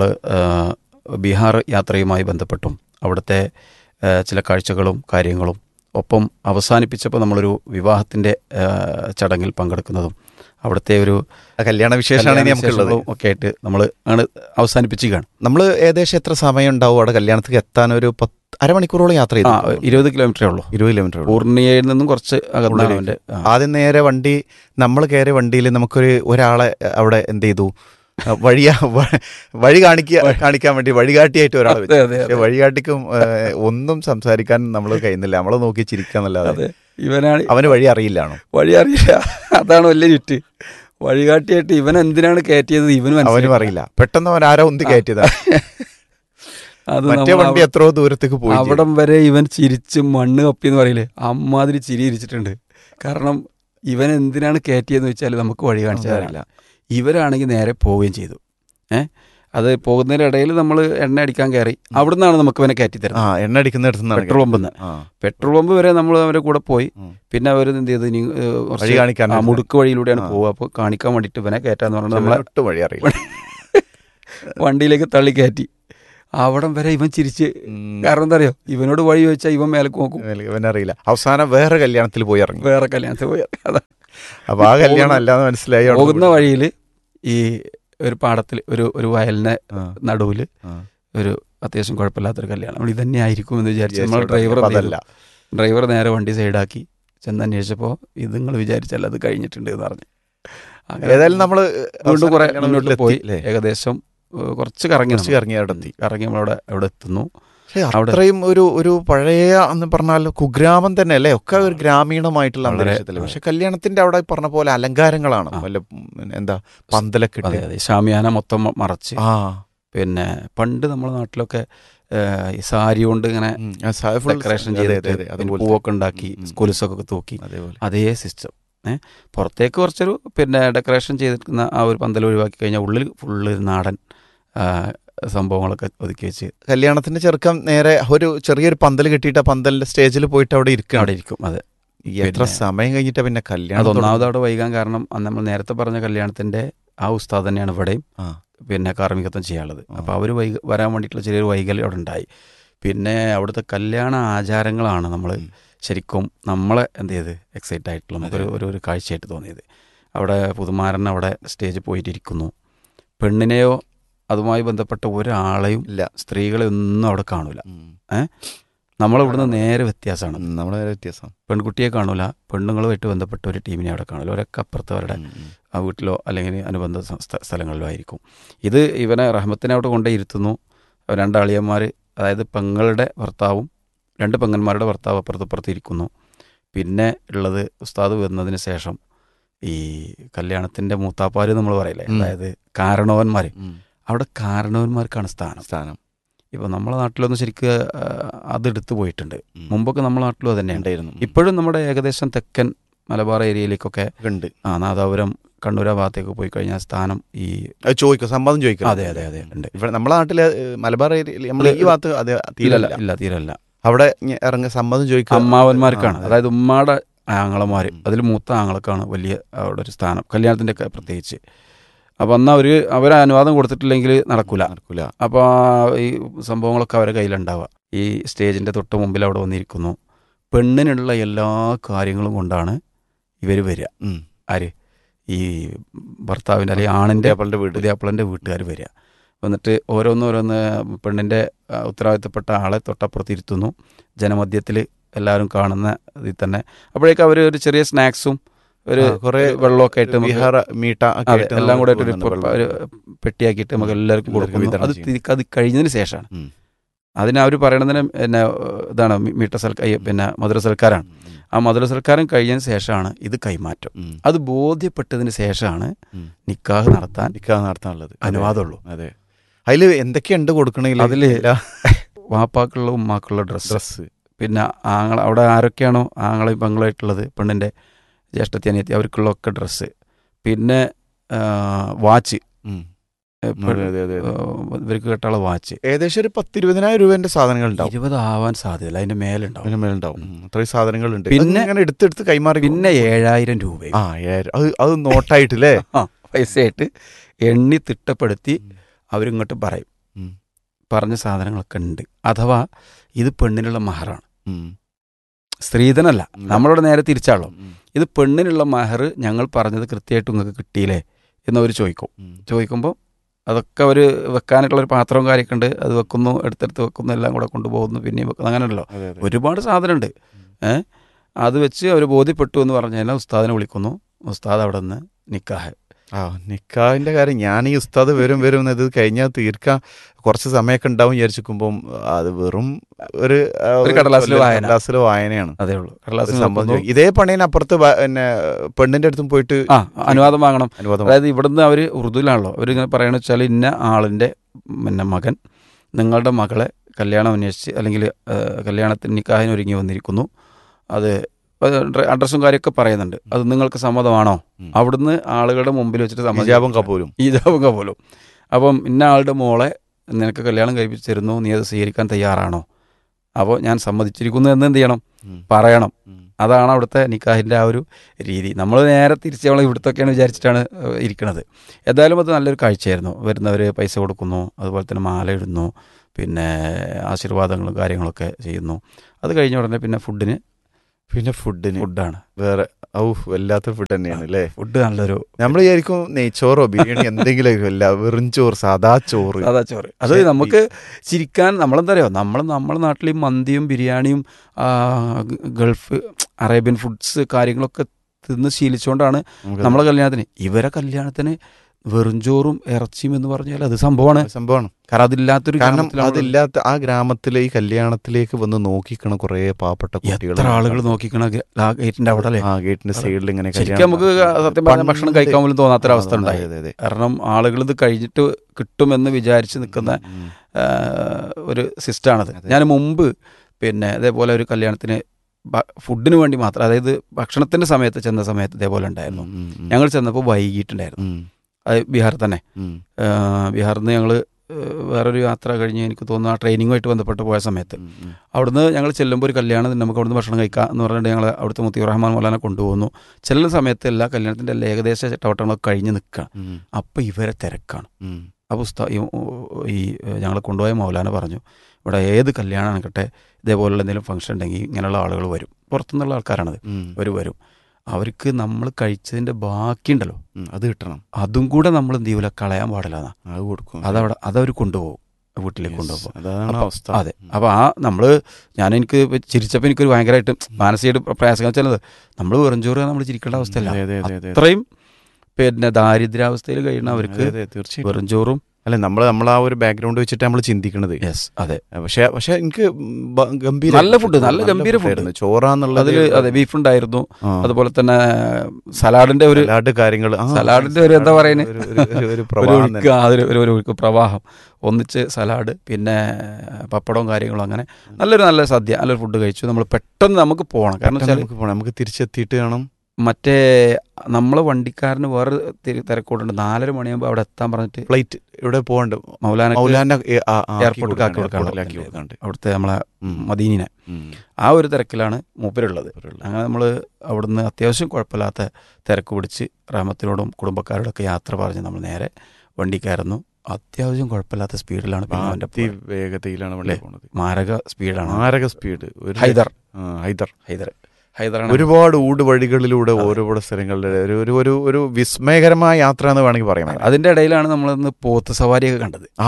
ബീഹാർ യാത്രയുമായി ബന്ധപ്പെട്ടും അവിടുത്തെ ചില കാഴ്ചകളും കാര്യങ്ങളും ഒപ്പം അവസാനിപ്പിച്ചപ്പോൾ നമ്മളൊരു വിവാഹത്തിൻ്റെ ചടങ്ങിൽ പങ്കെടുക്കുന്നതും അവിടുത്തെ ഒരു കല്യാണ വിശേഷമാണ് നമുക്കുള്ളത് ഒക്കെ ആയിട്ട് നമ്മൾ ആണ് അവസാനിപ്പിച്ചുകയാണ്. നമ്മൾ ഏകദേശം എത്ര സമയം ഉണ്ടാവും അവിടെ കല്യാണത്തിൽ എത്താൻ? ഒരു പത്ത് അരമണിക്കൂറോളം യാത്ര ചെയ്തു. ഇരുപത് കിലോമീറ്ററേ ഉള്ളൂ. ഇരുപത് കിലോമീറ്റർ പൂർണിയയിൽ നിന്നും കുറച്ച് അകത്ത്. ആദ്യം നേരെ വണ്ടി നമ്മൾ കയറിയ വണ്ടിയിൽ നമുക്കൊരു ഒരാളെ അവിടെ എന്ത് ചെയ്തു, വഴിയാ വഴി കാണിക്കുക കാണിക്കാൻ വേണ്ടി വഴികാട്ടിയായിട്ട് ഒരാൾ വെച്ചു. വഴികാട്ടിക്കും ഒന്നും സംസാരിക്കാൻ നമ്മൾ കഴിയുന്നില്ല. നമ്മളെ നോക്കി ചിരിക്കാന്നല്ലാതെ ഇവനാണ് അവന് വഴി അറിയില്ലാണോ? വഴി അറിയില്ല, അതാണ് വലിയ ചുറ്റ്. വഴികാട്ടിയായിട്ട് ഇവൻ എന്തിനാണ് കയറ്റിയത് ഇവനും അവനും അറിയില്ല. പെട്ടെന്ന് അവൻ ആരോ ഒന്ന് കയറ്റിയതാണ്. അത് മറ്റേ വണ്ടി എത്രയോ ദൂരത്തേക്ക് പോയി. അവിടം വരെ ഇവൻ ചിരിച്ച് മണ്ണ് കപ്പി എന്ന് പറയില്ലേ, അമ്മാതിരി ചിരി ഇരിച്ചിട്ടുണ്ട്. കാരണം ഇവൻ എന്തിനാണ് കയറ്റിയെന്ന് വെച്ചാൽ നമുക്ക് വഴി കാണിച്ചു തരില്ല. ഇവരാണെങ്കിൽ നേരെ പോവുകയും ചെയ്തു. ഏഹ് അത് പോകുന്നതിനിടയിൽ നമ്മൾ എണ്ണ അടിക്കാൻ കയറി. അവിടെ നിന്നാണ് നമുക്ക് ഇവനെ കയറ്റി തരുന്നത്. എണ്ണ അടിക്കുന്നിടത്ത് പെട്രോൾ പമ്പ് പെട്രോൾ പമ്പ് വരെ നമ്മൾ അവരുടെ കൂടെ പോയി. പിന്നെ അവർ എന്ത് ചെയ്ത് ഇനി വഴി കാണിക്കാൻ മുടുക്ക് വഴിയിലൂടെയാണ് പോവുക. അപ്പോൾ കാണിക്കാൻ വേണ്ടിയിട്ട് ഇവനെ കയറ്റാന്ന് പറഞ്ഞാൽ നമ്മളെ ഒട്ടും വഴി അറിയില്ല. വണ്ടിയിലേക്ക് തള്ളി കയറ്റി. അവിടം വരെ ഇവൻ ചിരിച്ച്. കാരണം എന്താ അറിയോ, ഇവനോട് വഴി ചോദിച്ചാൽ ഇവൻ മേലേക്ക് നോക്കും, ഇവനറിയില്ല. അവസാനം വേറെ കല്യാണത്തിൽ പോയി ഇറങ്ങി, വേറെ കല്യാണത്തിൽ പോയി ഇറങ്ങി. അതാ അപ്പൊ ആ കല്യാണം അല്ലാന്ന് മനസ്സിലായി. പോകുന്ന വഴിയിൽ ഈ ഒരു പാടത്തിൽ ഒരു ഒരു വയലിനെ നടുവിൽ ഒരു അത്യാവശ്യം കുഴപ്പമില്ലാത്തൊരു കല്യാണം. നമ്മൾ ഇതന്നെ ആയിരിക്കും എന്ന് വിചാരിച്ചു. നമ്മൾ ഡ്രൈവർ അതല്ല ഡ്രൈവർ നേരെ വണ്ടി സൈഡാക്കി ചെന്നന്വേഷിച്ചപ്പോൾ ഇത് നിങ്ങൾ വിചാരിച്ചല്ല, അത് കഴിഞ്ഞിട്ടുണ്ട് എന്ന് പറഞ്ഞു. ഏതായാലും നമ്മൾ വീണ്ടും കുറെ മുന്നോട്ട് പോയി, ഏകദേശം കുറച്ച് കറങ്ങി കറങ്ങി അവിടെ എത്തി. കറങ്ങി നമ്മളവിടെ അവിടെ എത്തുന്നു. അത്രയും ഒരു ഒരു പഴയ എന്ന് പറഞ്ഞാൽ കുഗ്രാമം തന്നെ അല്ലേ, ഒക്കെ ഒരു ഗ്രാമീണമായിട്ടുള്ള അന്തരീക്ഷത്തില്. പക്ഷെ കല്യാണത്തിന്റെ അവിടെ പറഞ്ഞ പോലെ അലങ്കാരങ്ങളാണ്, വല്ല എന്താ പന്തലൊക്കെ ഇട്ട്, ഷാമിയാന മൊത്തം മറച്ച്. ആ പിന്നെ പണ്ട് നമ്മുടെ നാട്ടിലൊക്കെ ഈ സാരി കൊണ്ട് ഇങ്ങനെ ഡെക്കറേഷൻ ചെയ്ത് പൂവൊക്കെ ഉണ്ടാക്കി സ്കൂൾസൊക്കെ തൂക്കി, അതേ സിസ്റ്റം. ഏഹ് പുറത്തേക്ക് കുറച്ചൊരു പിന്നെ ഡെക്കറേഷൻ ചെയ്തിരിക്കുന്ന ആ ഒരു പന്തൽ ഒഴിവാക്കി കഴിഞ്ഞാൽ ഉള്ളിൽ ഫുള്ള് നാടൻ സംഭവങ്ങളൊക്കെ ഒതുക്കി വെച്ച് കല്യാണത്തിന്റെ ചെറുക്കം നേരെ ഒരു ചെറിയൊരു പന്തൽ കെട്ടിയിട്ട് ആ പന്തലിന്റെ സ്റ്റേജിൽ പോയിട്ട് അവിടെ ഇരിക്കും അവിടെ ഇരിക്കും. അതെ, എത്ര സമയം കഴിഞ്ഞിട്ട് പിന്നെ കല്യാണം. അത് ഒന്നാമത് അവിടെ വൈകാൻ കാരണം നമ്മൾ നേരത്തെ പറഞ്ഞ കല്യാണത്തിന്റെ ആ ഉസ്താദ് തന്നെയാണ് ഇവിടെയും പിന്നെ കാർമ്മികത്വം ചെയ്യാനുള്ളത്. അപ്പോൾ അവർ വൈക വരാൻ വേണ്ടിയിട്ടുള്ള ചെറിയൊരു വൈകൽ അവിടെ ഉണ്ടായി. പിന്നെ അവിടുത്തെ കല്യാണ ആചാരങ്ങളാണ് നമ്മൾ ശരിക്കും നമ്മളെ എന്ത് ചെയ്ത് എക്സൈറ്റ് ആയിട്ടുള്ള നമുക്കൊരു ഒരു ഒരു കാഴ്ചയായിട്ട് തോന്നിയത്. അവിടെ പുതുമാരൻ അവിടെ സ്റ്റേജിൽ പോയിട്ടിരിക്കുന്നു. പെണ്ണിനെയോ അതുമായി ബന്ധപ്പെട്ട ഒരാളെയും ഇല്ല, സ്ത്രീകളെ ഒന്നും അവിടെ കാണൂല. ഏഹ് നമ്മളിവിടുന്ന് നേരെ വ്യത്യാസമാണ്, നമ്മളെ നേരെ വ്യത്യാസം. പെൺകുട്ടിയെ കാണൂല, പെണ്ണുങ്ങളുമായിട്ട് ബന്ധപ്പെട്ട ഒരു ടീമിനെ അവിടെ കാണൂല. അവരൊക്കെ അപ്പുറത്തവരുടെ ആ വീട്ടിലോ അല്ലെങ്കിൽ അനുബന്ധ സ്ഥലങ്ങളിലോ ആയിരിക്കും. ഇത് ഇവനെ റഹ്മത്തിനെ അവിടെ കൊണ്ടേ ഇരുത്തുന്നു. രണ്ടാളിയന്മാർ, അതായത് പെങ്ങളുടെ ഭർത്താവും രണ്ട് പെങ്ങന്മാരുടെ ഭർത്താവ് അപ്പുറത്തപ്പുറത്ത് ഇരിക്കുന്നു. പിന്നെ ഉള്ളത് ഉസ്താദ് വന്നതിന് ശേഷം ഈ കല്യാണത്തിൻ്റെ മൂത്താപ്പാര് നമ്മൾ പറയില്ലേ, അതായത് കാരണവന്മാർ. അവിടെ കാരണവന്മാർക്കാണ് സ്ഥാനം സ്ഥാനം ഇപ്പോൾ നമ്മളെ നാട്ടിലൊന്നും ശരിക്കും അതെടുത്ത് പോയിട്ടുണ്ട്. മുമ്പൊക്കെ നമ്മളെ നാട്ടിലും അത് തന്നെ ഉണ്ടായിരുന്നു. ഇപ്പോഴും നമ്മുടെ ഏകദേശം തെക്കൻ മലബാർ ഏരിയയിലേക്കൊക്കെ ഉണ്ട്. ആ നാദാപുരം കണ്ണൂര ഭാഗത്തേക്ക് പോയി കഴിഞ്ഞാൽ സ്ഥാനം ഈ ചോദിക്കും, സമ്മതം ചോദിക്കും. അതെ അതെ അതെ ഉണ്ട്. ഇവിടെ നമ്മളെ നാട്ടില് മലബാർ ഏരിയ നമ്മൾ ഈ ഭാഗത്ത് അത് തീരല്ല ഇല്ല തീരല്ല. അവിടെ ഇറങ്ങി സമ്മതം ചോദിക്കും അമ്മാവന്മാർക്കാണ്, അതായത് ഉമ്മാടെ ആങ്ങളമാർ, അതിൽ മൂത്ത ആങ്ങളക്കാണ് വലിയ അവിടെ ഒരു സ്ഥാനം കല്യാണത്തിൻ്റെ ഒക്കെ പ്രത്യേകിച്ച്. അപ്പോൾ എന്നാൽ അവർ അവരെ അനുവാദം കൊടുത്തിട്ടില്ലെങ്കിൽ നടക്കില്ല നടക്കില്ല അപ്പോൾ ഈ സംഭവങ്ങളൊക്കെ അവരുടെ കയ്യിലുണ്ടാവുക. ഈ സ്റ്റേജിൻ്റെ തൊട്ട് മുമ്പിൽ അവിടെ വന്നിരിക്കുന്നു. പെണ്ണിനുള്ള എല്ലാ കാര്യങ്ങളും കൊണ്ടാണ് ഇവർ വരിക. ആര്? ഈ ഭർത്താവിൻ്റെ അല്ലെങ്കിൽ ആണിൻ്റെ വീട് പുതിയാപ്പിളൻ്റെ വീട്ടുകാർ വരിക. എന്നിട്ട് ഓരോന്നോരോന്ന് പെണ്ണിൻ്റെ ഉത്തരവാദിത്തപ്പെട്ട ആളെ തൊട്ടപ്പുറത്ത് ഇരുത്തുന്നു. ജനമധ്യത്തിൽ എല്ലാവരും കാണുന്ന ഇതിൽ തന്നെ. അപ്പോഴേക്കും അവർ ഒരു ചെറിയ സ്നാക്സും ഒരു കുറേ വെള്ളമൊക്കെ ആയിട്ട് മീട്ട എല്ലാം കൂടെ ഒരു പെട്ടിയാക്കിയിട്ട് നമുക്ക് എല്ലാവർക്കും കൊടുക്കുന്നു. അത് അത് കഴിഞ്ഞതിന് ശേഷമാണ് അതിന് അവർ പറയണതിന് പിന്നെ ഇതാണ് മീട്ട സൽക്കാർ, പിന്നെ മധുര സൽക്കാരാണ്. ആ മധുര സൽക്കാരം കഴിഞ്ഞതിന് ശേഷമാണ് ഇത് കൈമാറ്റം. അത് ബോധ്യപ്പെട്ടതിന് ശേഷമാണ് നിക്കാഹ് നടത്താൻ നിക്കാഹ് നടത്താനുള്ളത് അനുവാദമുള്ളൂ. അതെ, അതിൽ എന്തൊക്കെയുണ്ട് കൊടുക്കണമെങ്കിൽ അതിൽ വാപ്പാക്കുള്ള ഉമ്മാക്കുള്ള ഡ്രസ്സ് ഡ്രസ്സ് പിന്നെ ആങ്ങള അവിടെ ആരൊക്കെയാണോ ആങ്ങളെയും പെങ്ങളായിട്ടുള്ളത് പെണ്ണിൻ്റെ ജ്യേഷ്ഠത്തി അനിയത്തി അവർക്കുള്ളൊക്കെ ഡ്രസ്സ്, പിന്നെ വാച്ച്, ഇവർക്ക് കേട്ടുള്ള വാച്ച് ഏകദേശം ഒരു പത്തിരുപതിനായിരം രൂപേന്റെ സാധനങ്ങൾ ഉണ്ടാവും. ഇരുപത് ആവാൻ സാധ്യതയില്ല, അതിന്റെ മേലുണ്ടാവും അതിന്റെ മേലുണ്ടാവും അത്രയും സാധനങ്ങളുണ്ട്. പിന്നെ അങ്ങനെ എടുത്തെടുത്ത് കൈമാറി. പിന്നെ ഏഴായിരം രൂപ ആ ഏഴായിരം അത് അത് നോട്ടായിട്ടില്ലേ ആ പൈസയായിട്ട് എണ്ണി തിട്ടപ്പെടുത്തി അവരിങ്ങോട്ട് പറയും. പറഞ്ഞ സാധനങ്ങളൊക്കെ ഉണ്ട്. അഥവാ ഇത് പെണ്ണിനുള്ള മഹറാണ്, സ്ത്രീധനല്ല. നമ്മളോട് നേരെ തിരിച്ചാണല്ലോ. ഇത് പെണ്ണിനുള്ള മഹർ ഞങ്ങൾ പറഞ്ഞത് കൃത്യമായിട്ട് നിങ്ങൾക്ക് കിട്ടിയില്ലേ എന്നവർ ചോദിക്കും. ചോദിക്കുമ്പോൾ അതൊക്കെ അവർ വെക്കാനായിട്ടുള്ളൊരു പാത്രവും കാര്യമൊക്കെ ഉണ്ട്. അത് വെക്കുന്നു, എടുത്തെടുത്ത് വെക്കുന്നു, എല്ലാം കൂടെ കൊണ്ടുപോകുന്നു, പിന്നെയും വെക്കുന്നു. അങ്ങനെയല്ലോ, ഒരുപാട് സാധനമുണ്ട്. ഏഹ് അത് വെച്ച് അവർ ബോധ്യപ്പെട്ടു എന്ന് പറഞ്ഞു കഴിഞ്ഞാൽ ഉസ്താദിനെ വിളിക്കുന്നു. ഉസ്താദ് അവിടെ നിന്ന് നിക്കാഹ്. ആ നിക്കാഹിന്റെ കാര്യം ഞാൻ ഈ ഉസ്താദ് വരും വരും ഇത് കഴിഞ്ഞാൽ തീർക്കാൻ കുറച്ച് സമയമൊക്കെ ഉണ്ടാവും വിചാരിച്ചിരിക്കുമ്പം അത് വെറും ഒരു കടലാസിലെ കടലാസിലെ വായനയാണ്. അതേ ഉള്ളൂ. സംബന്ധിച്ചു ഇതേ പണിയപ്പുറത്ത് പിന്നെ പെണ്ണിന്റെ അടുത്തും പോയിട്ട് ആ അനുവാദം വാങ്ങണം. അനുവാദം അതായത് ഇവിടുന്ന് അവർ ഉറുദുവിലാണല്ലോ അവരിങ്ങനെ പറയണ വെച്ചാൽ ഇന്ന ആളിൻ്റെ പിന്നെ മകൻ നിങ്ങളുടെ മകളെ കല്യാണം അന്വേഷിച്ച് അല്ലെങ്കിൽ കല്യാണത്തിന് നിക്കാഹിന് ഒരുങ്ങി വന്നിരിക്കുന്നു. അത് അഡ്രസ്സും കാര്യമൊക്കെ പറയുന്നുണ്ട്. അത് നിങ്ങൾക്ക് സമ്മതമാണോ? അവിടുന്ന് ആളുകളുടെ മുമ്പിൽ വെച്ചിട്ട് ഇജാബും കബൂലും ഇജാബും കബൂലും. അപ്പം ഇന്ന ആളുടെ മോളെ നിനക്ക് കല്യാണം കഴിപ്പിച്ച് തരുന്നു, നീ അത് സ്വീകരിക്കാൻ തയ്യാറാണോ? അപ്പോൾ ഞാൻ സമ്മതിച്ചിരിക്കുന്നു എന്ന് എന്ത് ചെയ്യണം? പറയണം. അതാണ് അവിടുത്തെ നിക്കാഹിൻ്റെ ആ ഒരു രീതി. നമ്മൾ നേരെ തിരിച്ച് നമ്മൾ ഇവിടുത്തൊക്കെയാണ് വിചാരിച്ചിട്ടാണ് ഇരിക്കുന്നത്. ഏതായാലും അത് നല്ലൊരു കാഴ്ചയായിരുന്നു. വരുന്നവർ പൈസ കൊടുക്കുന്നു, അതുപോലെ തന്നെ മാല ഇടുന്നു, പിന്നെ ആശീർവാദങ്ങളും കാര്യങ്ങളൊക്കെ ചെയ്യുന്നു. അത് കഴിഞ്ഞ ഉടനെ പിന്നെ ഫുഡിന് പിന്നെ ഫുഡിന് ഫുഡാണ് വേറെ ഔ വല്ലാത്ത ഫുഡ് തന്നെയാണ് അല്ലേ. ഫുഡ് നല്ലൊരു നമ്മൾ വിചാരിക്കും നെയ്ച്ചോറോ ബിരിയാണി എന്തെങ്കിലും അല്ല, വെറും ചോറ്, സാദാ ചോറ്. സാദാ ചോറ്. അത് നമുക്ക് ചിരിക്കാൻ, നമ്മളെന്താ അറിയോ, നമ്മൾ നമ്മുടെ നാട്ടിൽ ഈ മന്തിയും ബിരിയാണിയും ഗൾഫ് അറേബ്യൻ ഫുഡ്സ് കാര്യങ്ങളൊക്കെ തിന്ന് ശീലിച്ചുകൊണ്ടാണ് നമ്മളെ കല്യാണത്തിന്. ഇവരെ കല്യാണത്തിന് വെറും ചോറും ഇറച്ചിയും എന്ന് പറഞ്ഞാൽ അത് സംഭവമാണ് സംഭവമാണ് കാരണം അതില്ലാത്തൊരു കാരണം അതില്ലാത്ത ആ ഗ്രാമത്തിലെ ഈ കല്യാണത്തിലേക്ക് വന്ന് നോക്കിക്കണം കുറെ പാവപ്പെട്ട കുട്ടികൾ, എത്ര ആളുകൾ നോക്കിക്കണം ആ ഗേറ്റിന്റെ അവിടെ അല്ലേ, ആ ഗേറ്റിന്റെ സൈഡിൽ ഇങ്ങനെ. ശരിക്കും നമുക്ക് സത്യം പറഞ്ഞാൽ ഭക്ഷണം കഴിക്കാൻ പോലും തോന്നാത്തൊരവസ്ഥ ഉണ്ടായി. കാരണം ആളുകൾ ഇത് കഴിഞ്ഞിട്ട് കിട്ടുമെന്ന് വിചാരിച്ച് നിൽക്കുന്ന ഒരു സിസ്റ്റമാണത്. ഞാൻ മുമ്പ് പിന്നെ അതേപോലെ ഒരു കല്യാണത്തിന് ഫുഡിന് വേണ്ടി മാത്രം, അതായത് ഭക്ഷണത്തിന്റെ സമയത്ത് ചെന്ന സമയത്ത് ഇതേപോലെ ഉണ്ടായിരുന്നു. ഞങ്ങൾ ചെന്നപ്പോൾ വൈകിട്ടുണ്ടായിരുന്നു. അത് ബീഹാർ തന്നെ. ബീഹാറിൽ നിന്ന് ഞങ്ങൾ വേറൊരു യാത്ര കഴിഞ്ഞ് എനിക്ക് തോന്നുന്നു ആ ട്രെയിനിങ്ങുമായിട്ട് ബന്ധപ്പെട്ട് പോയ സമയത്ത് അവിടുന്ന് ഞങ്ങൾ ചെല്ലുമ്പോൾ ഒരു കല്യാണം നമുക്ക് അവിടുന്ന് ഭക്ഷണം കഴിക്കാം എന്ന് പറഞ്ഞിട്ട് ഞങ്ങൾ അവിടുത്തെ മുത്തി റഹ്മാൻ മൗലാന കൊണ്ടുപോകുന്നു. ചെല്ലുന്ന സമയത്ത് എല്ലാ കല്യാണത്തിൻ്റെ എല്ലാ ഏകദേശ ചട്ടവട്ടങ്ങളൊക്കെ കഴിഞ്ഞ് നിൽക്കുകയാണ്. അപ്പോൾ ഇവരെ തിരക്കാണ്. അപ്പോൾ ഉസ്താ ഈ ഞങ്ങൾ കൊണ്ടുപോയ മൗലാന പറഞ്ഞു, ഇവിടെ ഏത് കല്യാണം ആണെങ്കിട്ടെ ഇതേപോലുള്ള എന്തെങ്കിലും ഫംഗ്ഷൻ ഉണ്ടെങ്കിൽ ഇങ്ങനെയുള്ള ആളുകൾ വരും, പുറത്തുനിന്നുള്ള ആൾക്കാരാണത്, അവർ വരും. അവർക്ക് നമ്മൾ കഴിച്ചതിൻ്റെ ബാക്കിയുണ്ടല്ലോ അത് കിട്ടണം, അതും കൂടെ നമ്മൾ എന്ത് ചെയ്യൂല, കളയാൻ പാടില്ല. അത് കൊടുക്കും, അതവിടെ അതവർ കൊണ്ടുപോകും, വീട്ടിലേക്ക് കൊണ്ടുപോകും. അതാണ് അവസ്ഥ. അതെ. അപ്പോൾ ആ നമ്മൾ ഞാൻ എനിക്ക് ചിരിച്ചപ്പോൾ എനിക്കൊരു ഭയങ്കരമായിട്ട് മാനസികമായിട്ട് പ്രയാസങ്ങൾ വെച്ചാൽ നമ്മൾ വെറുംചോറ് നമ്മൾ ചിരിക്കേണ്ട അവസ്ഥയല്ല. അത്രയും പിന്നെ ദാരിദ്ര്യാവസ്ഥയിൽ കഴിയുന്ന അവർക്ക് വെറുംചോറും അല്ലെ നമ്മൾ നമ്മൾ ആ ഒരു ബാക്ക്ഗ്രൗണ്ട് വെച്ചിട്ട് നമ്മൾ ചിന്തിക്കണത്. യെസ്, അതെ. പക്ഷെ പക്ഷെ എനിക്ക് ഗംഭീര നല്ല ഫുഡ്, നല്ല ഗംഭീര ഫുഡ്, ചോറാന്നുള്ളത്. അതെ, ബീഫ് ഉണ്ടായിരുന്നു. അതുപോലെ തന്നെ സലാഡിന്റെ ഒരു സലാഡ് കാര്യങ്ങൾ, സലാഡിന്റെ ഒരു എന്താ പറയുന്നത് ഒരു പ്രവാഹം, ഒന്നിച്ച് സലാഡ്, പിന്നെ പപ്പടവും കാര്യങ്ങളും, അങ്ങനെ നല്ലൊരു നല്ല സദ്യ, നല്ലൊരു ഫുഡ് കഴിച്ചു. നമ്മൾ പെട്ടെന്ന് നമുക്ക് പോകണം, കാരണം നമുക്ക് തിരിച്ചെത്തിയിട്ട് വേണം. മറ്റേ നമ്മളെ വണ്ടിക്കാരന് വേറെ തിരക്കോട്ടുണ്ട്. നാലര മണിയാകുമ്പോൾ അവിടെ എത്താൻ പറഞ്ഞിട്ട് ഫ്ലൈറ്റ് ഇവിടെ പോകണ്ട്, മൗലാന എയർപോർട്ടിൽ ആക്കി കൊടുക്കാണ്ട് അവിടുത്തെ നമ്മളെ മദീനിനെ. ആ ഒരു തിരക്കിലാണ് മൂപ്പരുള്ളത്. അങ്ങനെ നമ്മൾ അവിടുന്ന് അത്യാവശ്യം കുഴപ്പമില്ലാത്ത തിരക്ക് പിടിച്ച് റഹ്മത്തിനോടും കുടുംബക്കാരോടൊക്കെ യാത്ര പറഞ്ഞ് നമ്മൾ നേരെ വണ്ടിക്കായിരുന്നു. അത്യാവശ്യം കുഴപ്പമില്ലാത്ത സ്പീഡിലാണ്, വേഗതയിലാണ് വണ്ടി പോകുന്നത്. മാരക സ്പീഡാണ്, മാരക സ്പീഡ്. ഹൈദർ ഹൈദർ ഹൈദർ ഹൈദറാണ്. ഒരുപാട് ഊട് വഴികളിലൂടെ ഒരുപാട് സ്ഥലങ്ങളുടെ ഒരു ഒരു ഒരു വിസ്മയകരമായ യാത്ര എന്ന് വേണമെങ്കിൽ പറയാം. അതിന്റെ ഇടയിലാണ് നമ്മളിന്ന് പോത്ത് സവാരിയൊക്കെ കണ്ടത്. ആ